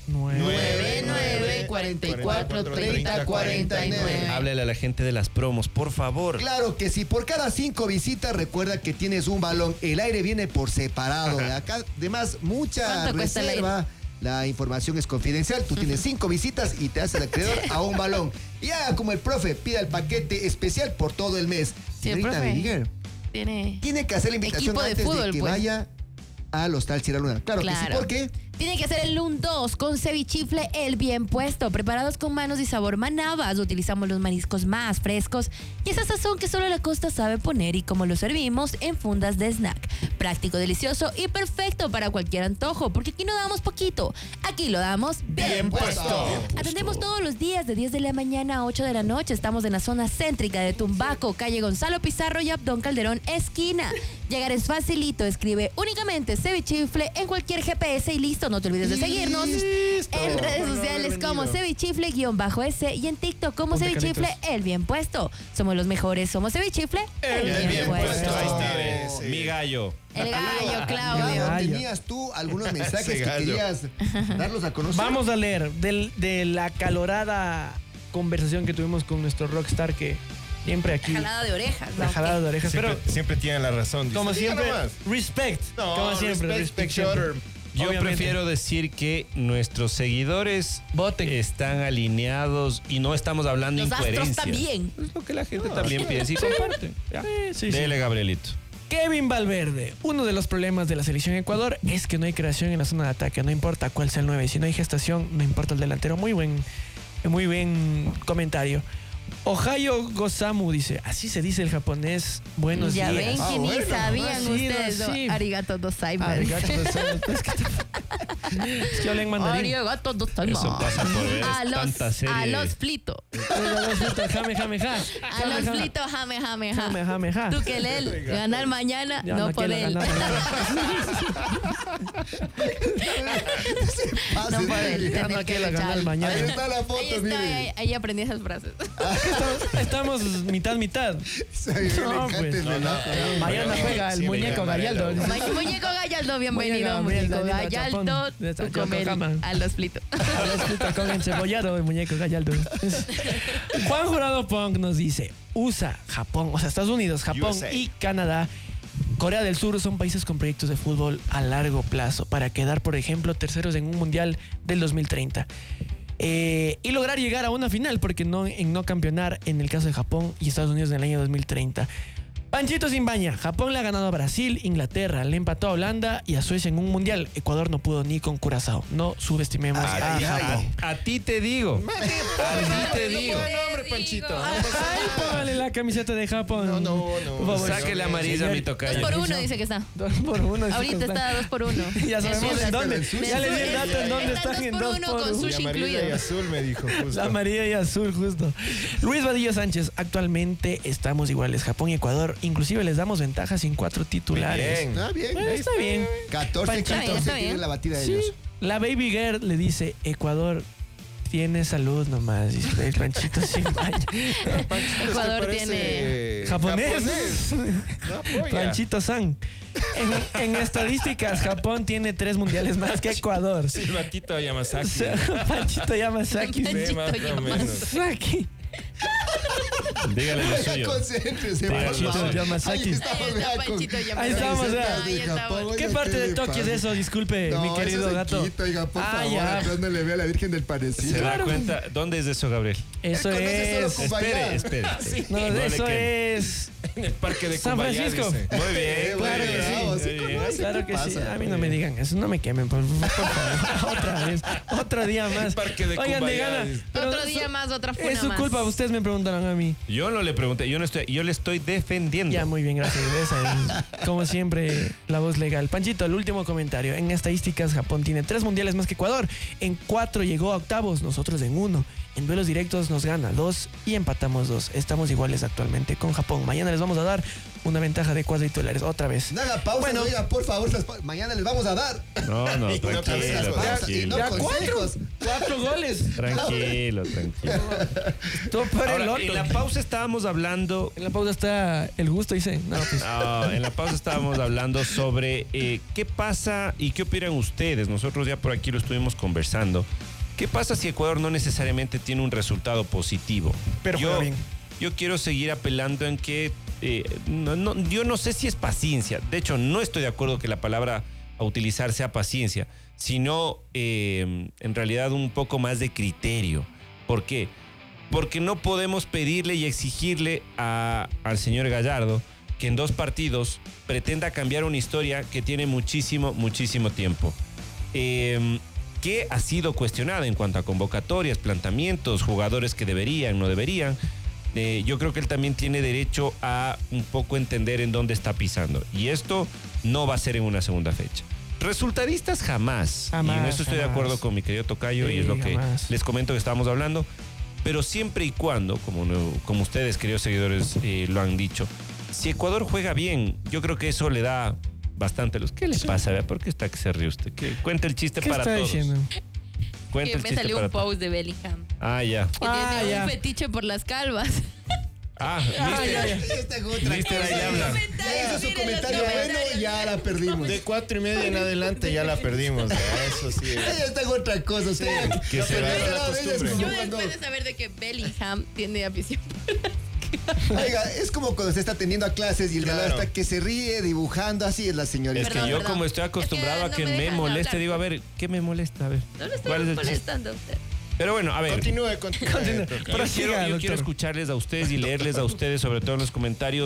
99 44 30 49. Háblale a la gente de las promos, por favor. Claro que sí, por cada 5 visitas recuerda que tienes un balón. El aire viene por separado. Acá además mucha reserva. La información es confidencial. Tú tienes 5 visitas y te haces acreedor a un balón. Y haga como el profe, pida el paquete especial por todo el mes. Sí, el profe tiene que hacer la invitación antes de que vaya al Hostal Sierra Luna. Claro que sí, ¿por qué? Tiene que ser el LUN 2 con cevichifle El Bien Puesto, preparados con manos y sabor manabas. Utilizamos los mariscos más frescos y esa sazón que solo la costa sabe poner, y como lo servimos en fundas de snack. Práctico, delicioso y perfecto para cualquier antojo, porque aquí no damos poquito, aquí lo damos bien puesto. Atendemos todos los días de 10 de la mañana a 8 de la noche. Estamos en la zona céntrica de Tumbaco, calle Gonzalo Pizarro y Abdón Calderón, esquina. Llegar es facilito, escribe únicamente cevichifle en cualquier GPS y listo. No te olvides de seguirnos en redes sociales como cevichifle_S y en TikTok como cevichifle El Bien Puesto. Somos los mejores, somos cevichifle El Bien Puesto. Ahí está, mi gallo. El gallo, Claudio. ¿Tenías tú algunos mensajes que querías darlos a conocer? Vamos a leer de la acalorada conversación que tuvimos con nuestro rockstar, que siempre aquí. La jalada de orejas. La jalada de orejas. Siempre tienen la razón. Como siempre, respect. No, como siempre, respect each other. Yo prefiero decir que nuestros seguidores están alineados y no estamos hablando los incoherencias. Los astros también. Es lo que la gente también piensa y comparte. Dele, Gabrielito. Kevin Valverde. Uno de los problemas de la selección de Ecuador es que no hay creación en la zona de ataque. No importa cuál sea el 9. Si no hay gestación, no importa el delantero. Muy buen comentario. Ohio Gosamu dice, así se dice el japonés. Buenos días. Ya ven que ni sabían ustedes. Sí. Arigato gozaimasu. Arigato gozaimasu. Es que hablan mandarín. Arigato gozaimasu. Eso pasa por ver tanta serie. A los flito. Jame, jame, ja. A los flito, jame, jame, ja. Jame, jame, ja. Tú que él ganar mañana, Ya, no por quiero él. ganar No por él. Ya no quiero ganar mañana. Ahí está la foto, Ahí está, miren. ahí aprendí esas frases. Estamos mitad. No, pues. Mañana juega el muñeco Gallardo. Muñeco Gallardo, bienvenido, muñeco Gallardo. Tú comer a los flitos. A los fritos con encebollado, el muñeco Gallardo. Juan Jurado Pong nos dice, USA, Japón, o sea, Estados Unidos, Japón USA. y Canadá, Corea del Sur son países con proyectos de fútbol a largo plazo para quedar, por ejemplo, terceros en un mundial del 2030. Y lograr llegar a una final, porque no campeonar en el caso de Japón y Estados Unidos en el año 2030. Panchito sin baña. Japón le ha ganado a Brasil, Inglaterra, le empató a Holanda y a Suecia en un mundial. Ecuador no pudo ni con Curazao. No subestimemos a Japón. A ti te digo. A ti te digo. Buen hombre, Panchito. Ay, póngale la camiseta de Japón. No. Por favor. Saque la amarilla a mi tocayo. 2 por 1 dice que está. 2 por 1. Ahorita está 2 por 1. Ya sabemos en dónde. Ya le di el dato en dónde están en 2 por 1. Con sushi Y amarilla incluido. y azul me dijo justo. La amarilla y azul, justo. Luis Vadillo Sánchez, actualmente estamos iguales, Japón y Ecuador. Inclusive les damos ventaja sin 4 titulares. Bien. Ah, bien. Bueno, está bien. 14, Está bien, 14 está bien. tiene la batida de Sí. ellos. La Baby Girl le dice, Ecuador tiene salud nomás. Dice el Panchito sin baña. Ecuador tiene Japonés. No apoya. Panchito San. En estadísticas, Japón tiene 3 mundiales más que Ecuador. Silbatito Yamasaki. Panchito Yamasaki. Sí, más o menos. Yamasaki. Dígale lo suyo. Concéntrese, por Panchito favor. Yamasaki. Ahí estamos, Ahí vea, está Panchito con- Yamasaki. Ahí estamos, vea. Ahí estamos. Japón, ¿Qué oiga, parte ¿qué de le Tokio es pasa? eso? Disculpe, No, mi querido eso es gato. Quito, oiga, por favor, ya. aplándole, ve a la Virgen del ¿Se Panecillo. da cuenta? ¿Dónde es eso, Gabriel? Eso Él conoce solo es. Cumbaya. Espere. No, No le eso queme. es. En el parque de San Cumbayá, Francisco. dice. Muy bien, Claro muy que bien. sí. Bravo, sí, Muy bien. conoce. Claro ¿Qué que sí. pasa? A mí no me digan eso, no me quemen, por favor. Otra vez, otro día más. Parque de Oigan, de Cumbayá, gana. dice. pero Otro día más, otra funa Es su más. culpa, ustedes me preguntaron a mí. Yo no le pregunté, yo le estoy defendiendo. Ya, muy bien, gracias. Esa es, como siempre, la voz legal. Panchito, el último comentario. En estadísticas, Japón tiene 3 mundiales más que Ecuador. En 4 llegó a octavos, nosotros en 1. En duelos directos nos gana 2 y empatamos 2. Estamos iguales actualmente con Japón. Mañana les vamos a dar una ventaja de 4 titulares. Otra vez. No haga pausa, Bueno. oiga, por favor, mañana les vamos a dar. No, Y no cabezas, tranquilo, pausas y no tranquilo. consejos. 4 goles. Tranquilo. Todo por el Ahora, otro. en la pausa estábamos hablando. En la pausa está el gusto, dice. No, pues. No, en la pausa estábamos hablando sobre qué pasa y qué opinan ustedes. Nosotros ya por aquí lo estuvimos conversando. ¿Qué pasa si Ecuador no necesariamente tiene un resultado positivo? Pero juega bien. Yo quiero seguir apelando en que yo no sé si es paciencia. De hecho, no estoy de acuerdo que la palabra a utilizar sea paciencia, sino en realidad un poco más de criterio. ¿Por qué? Porque no podemos pedirle y exigirle al señor Gallardo que en 2 partidos pretenda cambiar una historia que tiene muchísimo tiempo. Que ha sido cuestionada en cuanto a convocatorias, planteamientos, jugadores que deberían, no deberían. Yo creo que él también tiene derecho a un poco entender en dónde está pisando. Y esto no va a ser en una segunda fecha. Resultadistas jamás. Y en eso estoy de acuerdo con mi querido tocayo, y es lo que jamás. les comento que estábamos hablando. Pero siempre y cuando, como ustedes, queridos seguidores, lo han dicho, si Ecuador juega bien, yo creo que eso le da bastante luz. ¿Qué le pasa? Vea? ¿Por qué está que se ríe usted? Cuenta el chiste ¿Qué para está todos. diciendo? Cuenta Que el me chiste salió para un todos. post de Bellingham. Ah, ya. Que tiene un fetiche por las calvas. Ah, Esta es otra Mister, ahí cosa. habla. Ya hizo su Miren los comentario bueno comentarios. y ya la perdimos. De 4:30 en adelante ya la perdimos. Eso sí. Ella está en otra cosa, o sea, Que la se primera vaya la lado de ella es costumbre. como Yo cuando- después de saber de que Bellingham tiene afición por las Oiga, es como cuando se está teniendo a clases y el Claro. galán está que se ríe dibujando, así es la señorita. Es que yo como estoy acostumbrado Es que a que no me me dejan moleste, hablar. digo, a ver, ¿qué me molesta? A ver. No le ¿cuál es estoy el chiste? molestando a usted. Pero bueno, a ver. Continúe. Yo quiero escucharles a ustedes y leerles a ustedes, sobre todo en los comentarios,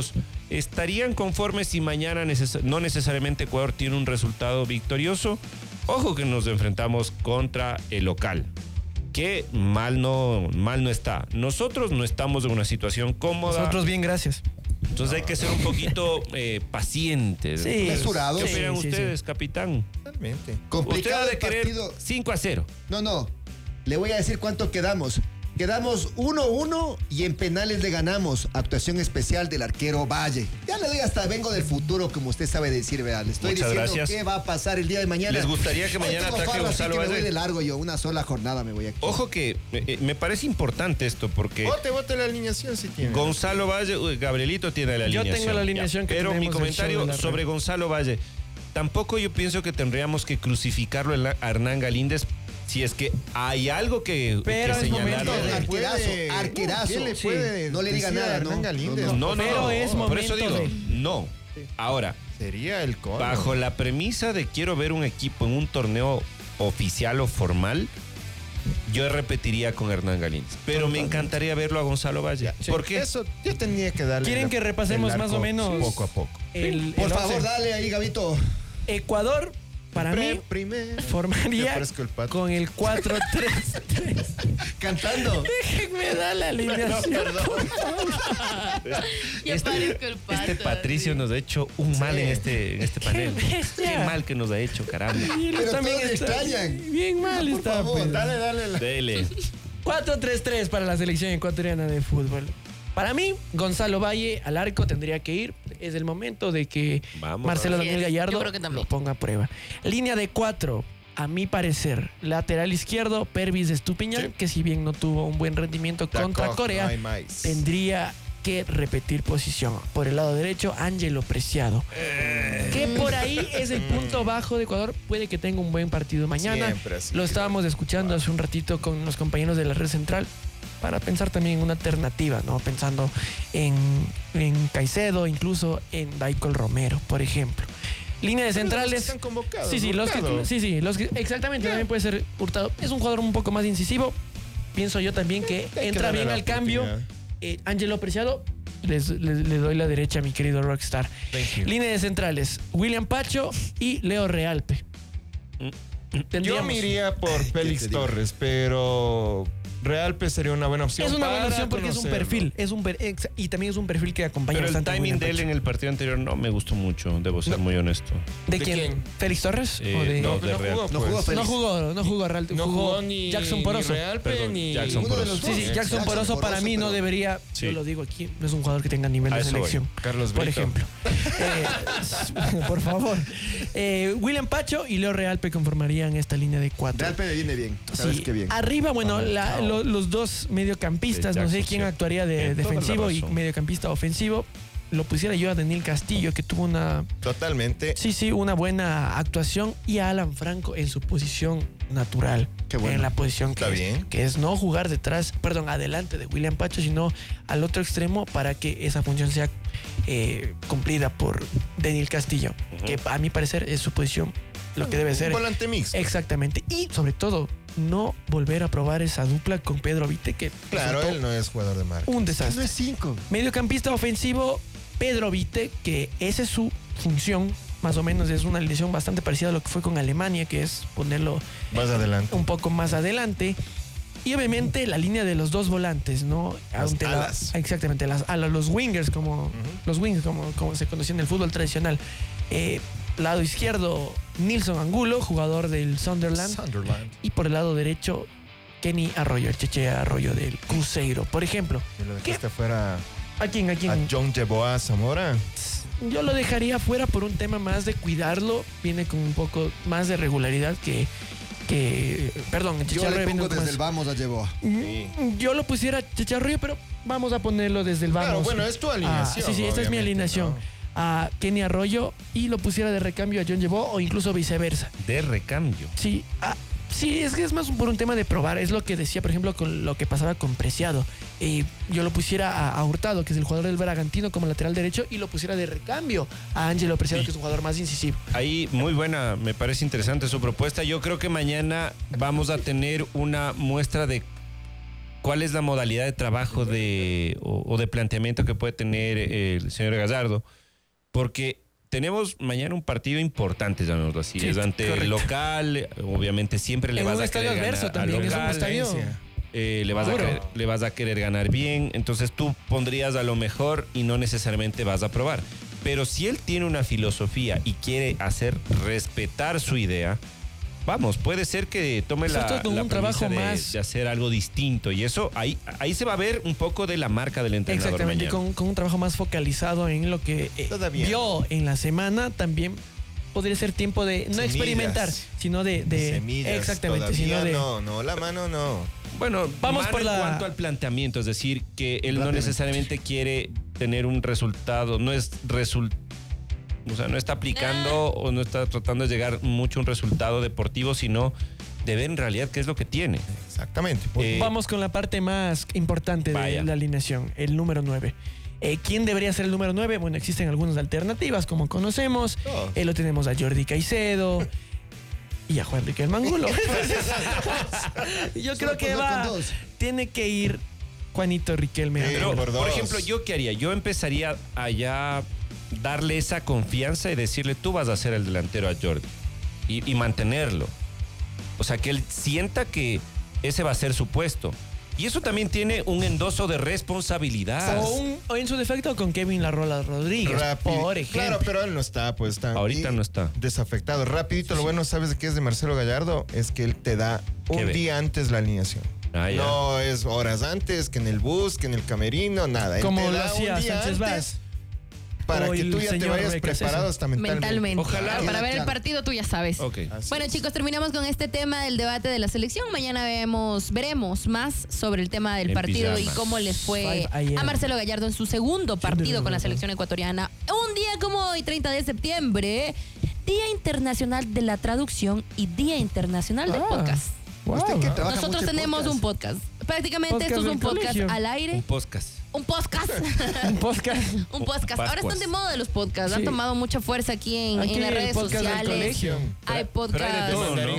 ¿estarían conformes si mañana no necesariamente Ecuador tiene un resultado victorioso? Ojo que nos enfrentamos contra el local, que mal no está. Nosotros no estamos en una situación cómoda. Nosotros bien, gracias. Entonces hay que ser un poquito pacientes. Sí. Mesurados. ¿Qué opinan ustedes, capitán? Totalmente. Complicado Usted ha de el querer partido. 5-0. No. Le voy a decir cuánto quedamos. Quedamos 1-1 y en penales le ganamos. Actuación especial del arquero Valle. Ya le doy hasta vengo del futuro, como usted sabe decir, ¿verdad? Le estoy Muchas diciendo gracias. qué va a pasar el día de mañana. ¿Les gustaría que mañana Hoy tengo ataque farra, así Gonzalo que me Valle? voy de largo yo. Una sola jornada me voy aquí. Ojo que me parece importante esto porque... Vote la alineación si tiene. Gonzalo Valle, Gabrielito tiene la Yo alineación. tengo la alineación que pero mi tenemos del show de comentario la sobre red. Gonzalo Valle, tampoco yo pienso que tendríamos que crucificarlo a Hernán Galíndez si es que hay algo que Pero es momento señalarle. de- Arquerazo. ¿Qué le Sí. puede No le diga decir a nada, Hernán ¿no? Galíndez? No, Pero es por eso momento digo, de- no. Ahora, Sería el colmo. bajo la premisa de quiero ver un equipo en un torneo oficial o formal, yo repetiría con Hernán Galíndez. Pero me encantaría verlo a Gonzalo Valle. ¿Por qué? Eso yo tendría que darle. ¿Quieren que repasemos el más o arco menos poco a poco? Por el favor, once? dale ahí, Gabito. Ecuador, para mí, Primero. formaría Yo parezco el pato. con el 4-3-3. Cantando. Déjenme dar la alineación. Este Patricio nos ha hecho un mal en este panel. bestia. Qué mal que nos ha hecho, caramba. Y él Pero también todos le está extrañan. bien mal Por está. favor, pues. Dale. Dele. 4-3-3 para la selección ecuatoriana de fútbol. Para mí, Gonzalo Valle al arco tendría que ir. Es el momento de que Vamos, Marcelo vamos. Daniel Yo Gallardo creo que también. lo ponga a prueba. Línea de 4, a mi parecer. Lateral izquierdo, Pervis Estupiñán, Sí. que si bien no tuvo un buen rendimiento contra Corea, No hay más. tendría que repetir posición. Por el lado derecho, Ángelo Preciado. Que por ahí es el punto bajo de Ecuador. Puede que tenga un buen partido mañana. Siempre así. Lo estábamos escuchando hace un ratito con los compañeros de la red central para pensar también en una alternativa, ¿no? Pensando en Caicedo, incluso en Daikol Romero, por ejemplo. Línea de centrales. Están convocados. Sí, los que exactamente, también puede ser Hurtado. Es un jugador un poco más incisivo. Pienso yo también que que entra darle bien la al cambio. oportunidad. Ángelo Preciado, le doy la derecha a mi querido Rockstar. Thank you. Línea de centrales, William Pacho y Leo Realpe. Yo Tendríamos- me iría por te Félix digo? Torres, pero Realpe sería una buena opción. Es una buena para opción porque es un conocerlo. perfil, y también es un perfil que acompaña Pero el bastante a timing William de él Pacho. en el partido anterior no me gustó mucho, debo ser muy honesto. ¿De ¿De quién? quién? ¿Félix Torres? Eh, ¿O de- no, No, pero de Real. no No jugó, jugó pues. Félix. No jugó Real, No jugó ni Jackson Poroso. Ni Realpe Perdón, ni Jackson Uno de Poroso. los Sí, dos. sí, Jackson Jackson Poroso para mí no pero- debería, Sí. yo lo digo aquí, no es un jugador que tenga nivel A de eso voy. selección. Carlos por Brito. ejemplo. Por favor. William Pacho y Leo Realpe conformarían esta línea de 4. Realpe me viene bien. Sabes Sí, qué bien. arriba, bueno, los dos mediocampistas, De no sé Jackson, quién sí. actuaría de Tiene toda la defensivo y razón. mediocampista ofensivo. Lo pusiera yo a Daniel Castillo, que tuvo una Totalmente. una buena actuación, y a Alan Franco en su posición natural. Qué bueno. En la posición que Está es, bien. que es no jugar adelante de William Pacho, sino al otro extremo para que esa función sea cumplida por Daniel Castillo, que a mi parecer es su posición, lo que debe ser. Volante mixto. Exactamente. Y sobre todo, no volver a probar esa dupla con Pedro Vite, que Claro, resultó él no es jugador de marca. un No desastre. es 5. Mediocampista ofensivo, Pedro Vite, que esa es su función, más o menos es una alineación bastante parecida a lo que fue con Alemania, que es ponerlo Más adelante. un poco más adelante. Y obviamente la línea de los dos volantes, ¿no? Las Ante alas. exactamente, los wingers, como se conocía en el fútbol tradicional. Lado izquierdo, Nilson Angulo, jugador del Sunderland. Y por el lado derecho, Kenny Arroyo, el Cheche Arroyo del Cruzeiro, por ejemplo. Y lo dejaste fuera ¿A quién? a John Yeboah Zamora. Yo lo dejaría fuera por un tema más de cuidarlo. Viene con un poco más de regularidad que perdón, el Yo Chicharro le viene pongo con desde más- el vamos a Yeboah. Yo lo pusiera Chicharrillo, pero vamos a ponerlo desde el vamos. Claro, bueno, es tu alineación, Sí, esta es mi obviamente, alineación. ¿no? A Kenny Arroyo, y lo pusiera de recambio a John Yeboah, o incluso viceversa. De recambio. Sí, sí, es que es más por un tema de probar. Es lo que decía, por ejemplo, con lo que pasaba con Preciado. Yo lo pusiera a Hurtado, que es el jugador del Bragantino, como lateral derecho, y lo pusiera de recambio a Ángelo Preciado, que es un jugador más incisivo. Ahí, muy buena, me parece interesante su propuesta. Yo creo que mañana vamos a tener una muestra de cuál es la modalidad de trabajo o de planteamiento que puede tener el señor Gallardo, porque tenemos mañana un partido importante, llamémoslo así. Sí, es ante el local, obviamente siempre le vas a querer ganar también, al local. Le vas a querer ganar bien, entonces tú pondrías a lo mejor y no necesariamente vas a probar. Pero si él tiene una filosofía y quiere hacer respetar su idea, vamos, puede ser que tome la trabajo de hacer algo distinto, y eso ahí se va a ver un poco de la marca del entrenador. Exactamente, con un trabajo más focalizado en lo que vio en la semana. También podría ser tiempo de no experimentar, sino de semillas. Exactamente, sino de la mano no. Bueno, vamos por en cuanto al planteamiento, es decir, que él no necesariamente quiere tener un resultado, no está aplicando o no está tratando de llegar mucho a un resultado deportivo, sino de ver en realidad qué es lo que tiene. Exactamente. Vamos con la parte más importante de la alineación, el número 9. ¿Quién debería ser el número 9? Bueno, existen algunas alternativas, como conocemos. Lo tenemos a Jordi Caicedo y a Juan Riquelme Angulo. Yo creo que tiene que ir Juanito Riquelme Angulo. Pero, por ejemplo, ¿yo qué haría? Yo empezaría a ya darle esa confianza y decirle, tú vas a ser el delantero a Jordi, y mantenerlo. O sea, que él sienta que ese va a ser su puesto. Y eso también tiene un endoso de responsabilidad. O en su defecto con Kevin La Rola Rodríguez, por ejemplo. Claro, pero él no está, pues está. Ahorita no está. Desafectado. Rapidito, lo bueno, ¿sabes de qué es de Marcelo Gallardo? Es que él te da un día antes la alineación. No es horas antes, que en el bus, que en el camerino, nada. Como él te lo da hacía un día Sánchez antes Vaz. Para que tú ya te vayas preparado hasta mentalmente. Ojalá. Para ver el partido tú ya sabes. Okay. Bueno, chicos, terminamos con este tema del debate de la selección. Mañana veremos más sobre el tema del partido y cómo les fue a Marcelo Gallardo en su segundo partido con la selección ecuatoriana. Un día como hoy, 30 de septiembre, Día Internacional de la Traducción y Día Internacional del Podcast. Nosotros tenemos un podcast. Prácticamente esto es un podcast al aire. Un podcast. Un podcast. Un podcast. Ahora están de moda los podcasts. Han tomado mucha fuerza aquí en las redes sociales. Hay podcasts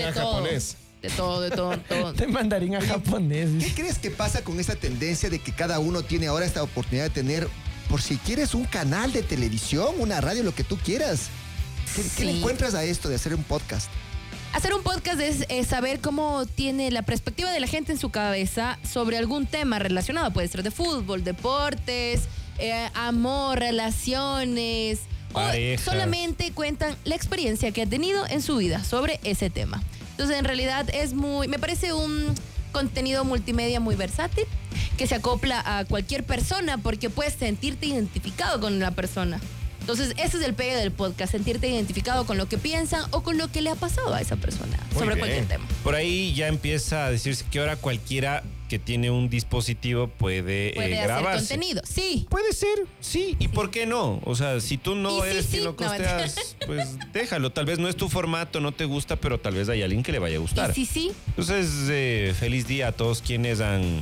de todo. De mandarín a japonés. ¿Qué crees que pasa con esta tendencia de que cada uno tiene ahora esta oportunidad de tener, por si quieres, un canal de televisión, una radio, lo que tú quieras? ¿Qué le encuentras a esto de hacer un podcast? Hacer un podcast es saber cómo tiene la perspectiva de la gente en su cabeza sobre algún tema relacionado. Puede ser de fútbol, deportes, amor, relaciones. Parejas. O solamente cuentan la experiencia que ha tenido en su vida sobre ese tema. Entonces, en realidad me parece un contenido multimedia muy versátil, que se acopla a cualquier persona porque puedes sentirte identificado con la persona. Entonces, ese es el pegue del podcast, sentirte identificado con lo que piensan o con lo que le ha pasado a esa persona sobre cualquier tema. Por ahí ya empieza a decirse que ahora cualquiera que tiene un dispositivo puede grabarse. Hacer contenido, sí. Puede ser, sí. ¿Y por qué no? O sea, si tú no eres quien lo costeas, pues déjalo. Tal vez no es tu formato, no te gusta, pero tal vez hay alguien que le vaya a gustar. Sí. Entonces, feliz día a todos quienes han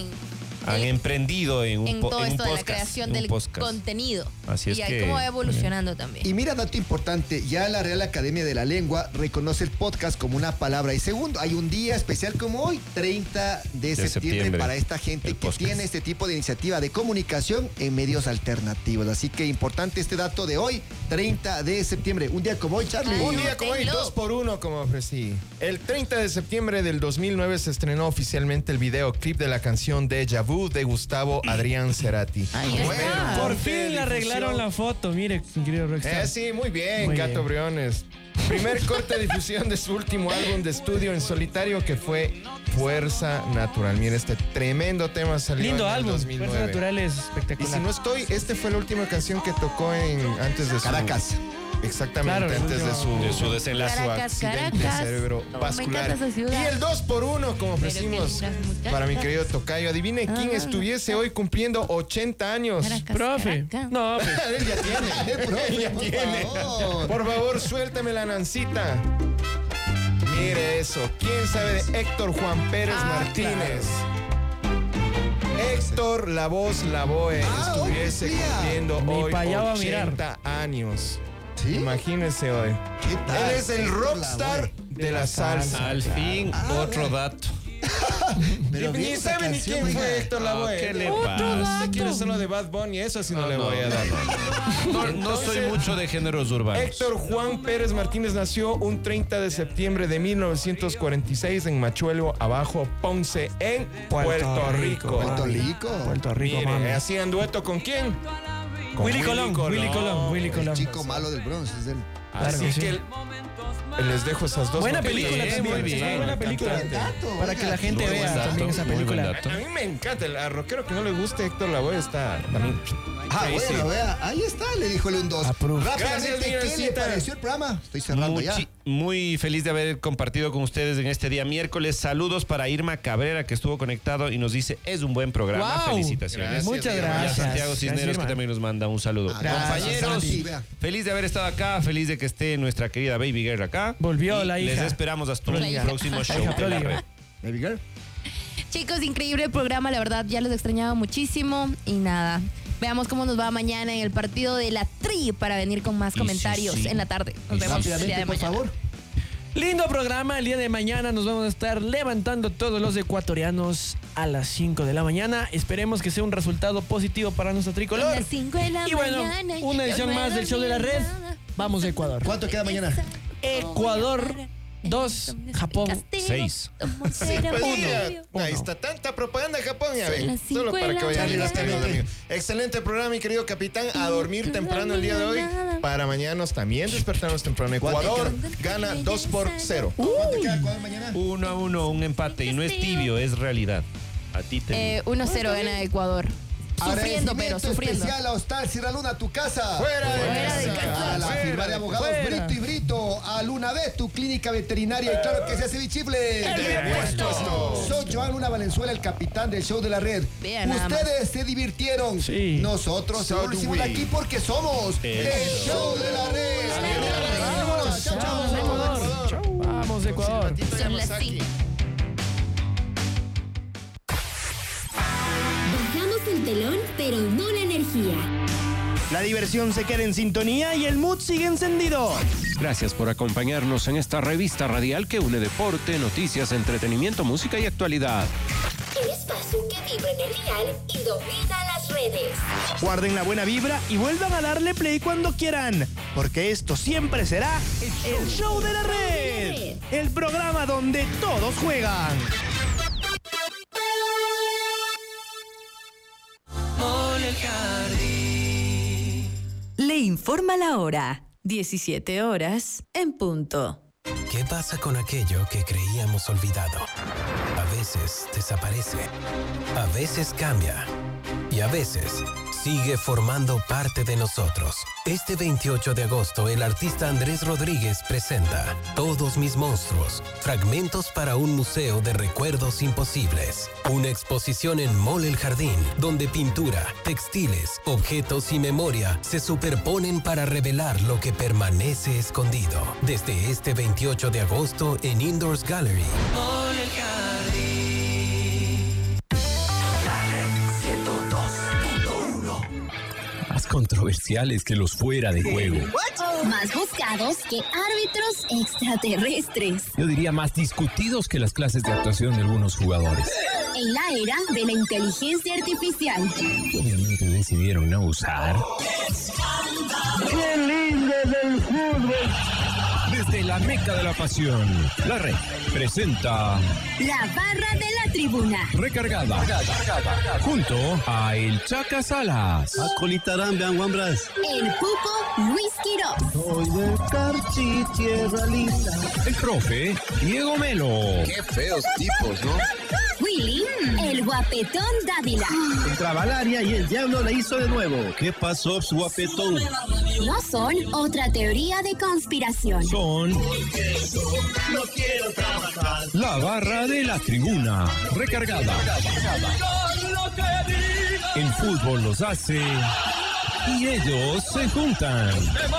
emprendido en todo un esto podcast, de la creación del contenido. Así es y que cómo va evolucionando también. Y mira, dato importante, ya la Real Academia de la Lengua reconoce el podcast como una palabra. Y segundo, hay un día especial como hoy, 30 de septiembre, para esta gente que tiene este tipo de iniciativa de comunicación en medios alternativos. Así que importante este dato de hoy, 30 de septiembre. Un día como hoy, Charlie. Un día como hoy, 2x1 como ofrecí. El 30 de septiembre del 2009 se estrenó oficialmente el videoclip de la canción Deja Vu de Gustavo Adrián Cerati. Por fin le arreglaron la foto, mire, querido Rockstar. Sí, muy bien, Gato Briones. Primer corte de difusión de su último álbum de estudio en solitario, que fue Fuerza Natural. Mira, este tremendo tema salió lindo en el álbum. 2009. Fuerza Natural es espectacular. Y si no estoy, esta fue la última canción que tocó antes de Caracas. Exactamente, claro, antes de su desenlace. Accidente cerebrovascular. Y el 2x1, como ofrecimos para mi querido tocayo. Adivine quién estuviese hoy cumpliendo 80 años. Profe. No, pues. Él ya tiene. Por favor, suéltame la Nancita. Mire eso. ¿Quién sabe de Héctor Juan Pérez Martínez? Claro. Héctor La Voz Lavoe estuviese cumpliendo hoy 80 años. ¿Sí? Imagínese hoy. ¿Qué tal? Él es el rockstar de la salsa. Al fin, otro dato. Pero Ni esa sabe ni canción, quién fue oiga. Héctor Lavoe. ¿Qué le pasa? Usted quiere solo de Bad Bunny, eso sí no le voy a dar. No soy mucho de géneros urbanos. Héctor Juan Pérez Martínez nació un 30 de septiembre de 1946 en Machuelo, Abajo, Ponce, en Puerto Rico. Puerto Rico. Puerto Rico, Mire, mami. hacían dueto ¿con quién? Con Willy Colón. El chico malo del Bronx es él. Así que sí. que les dejo esas dos. Buena noticias. película también. muy bien. Buena película. Para que la gente Muy vea buen dato, también esa muy buen película. dato. A mí me encanta el rockero que no le guste Héctor Lavoe está también. crazy. Bueno, vea, ahí está, le dijo el 1-2. Gracias, Rápidamente, ¿qué le Mirancita. pareció el programa? Estoy cerrando ya. Muy feliz de haber compartido con ustedes en este día miércoles. Saludos para Irma Cabrera, que estuvo conectado y nos dice, es un buen programa. Wow. Felicitaciones. Gracias, Muchas Irma. Y a gracias. Santiago Cisneros, Gracias, que también nos manda un saludo. Gracias, Compañeros, Santi, vea. feliz de haber estado acá, feliz de que esté nuestra querida Baby Girl acá. Volvió Y la hija. les esperamos hasta un hija. próximo show hija de la pródiga. red. Baby girl. Chicos, increíble el programa, la verdad, ya los extrañaba muchísimo y nada. Veamos cómo nos va mañana en el partido de la Tri para venir con más comentarios en la tarde. Nos vemos el día Rápidamente, de por mañana. favor. Lindo programa. El día de mañana nos vamos a estar levantando todos los ecuatorianos a las 5 de la mañana. Esperemos que sea un resultado positivo para nuestro tricolor. A las 5 de la Y bueno, mañana, una edición yo no más del show de la red. Vamos a Ecuador. ¿Cuánto queda mañana? Ecuador 2, Japón 6. Ahí está tanta propaganda de Japón, ya Son ven. las 5 Solo de para la que vayan mañana. mis queridos amigos. Excelente programa, mi querido capitán. A dormir temprano el día de hoy. Para mañana también despertarnos temprano. Ecuador gana 2-0. ¿Cuánto queda Ecuador mañana? 1-1, un empate. Y no es tibio, es realidad. A ti te 1-0 gana Ecuador. Sufriendo, pero Agradecimiento sufriendo. especial a Hostal Sierra Luna, tu casa. Fuera de casa. A la firma de abogados Fuera. Brito y Brito. A Luna B, tu clínica veterinaria. Y claro que se hace bichifle. Soy Joan Luna Valenzuela, el capitán del show de la red. Vean nada Ustedes se divirtieron. Sí. Nosotros So lo do hicimos we. aquí porque somos el show de la red. Vamos, Chao, chao. vamos, Ecuador. Vamos, Ecuador. Son las 5. Bajamos el telón, pero no la energía. La diversión se queda en sintonía y el mood sigue encendido. Gracias por acompañarnos en esta revista radial que une deporte, noticias, entretenimiento, música y actualidad. El espacio que vibra en el dial y domina las redes. Guarden la buena vibra y vuelvan a darle play cuando quieran, porque esto siempre será el show de la red. El programa donde todos juegan. Le informa la hora. 17 horas en punto. ¿Qué pasa con aquello que creíamos olvidado? A veces desaparece, a veces cambia y a veces sigue formando parte de nosotros. Este 28 de agosto, el artista Andrés Rodríguez presenta Todos mis monstruos, fragmentos para un museo de recuerdos imposibles. Una exposición en Mall El Jardín, donde pintura, textiles, objetos y memoria se superponen para revelar lo que permanece escondido. Desde este 28 de agosto en Indoors Gallery. Mall El Jardín. Más controversiales que los fuera de juego. Más buscados que árbitros extraterrestres. Yo diría más discutidos que las clases de actuación de algunos jugadores. En la era de la inteligencia artificial. Obviamente decidieron no usar. ¡Qué lindo es el fútbol! Desde la meca de la pasión, la red presenta La barra de la tribuna. Recargada, junto a El Chaca Salas. El Pupo Luis Quirós. Soy del Carchi, tierra linda. El profe Diego Melo. Qué feos tipos, ¿no? Willy, el guapetón Dávila. Entraba al área y el diablo le hizo de nuevo. ¿Qué pasó, su guapetón? No son otra teoría de conspiración. Son No quiero trabajar. la barra de la tribuna. Recargada. El fútbol los hace y ellos se juntan.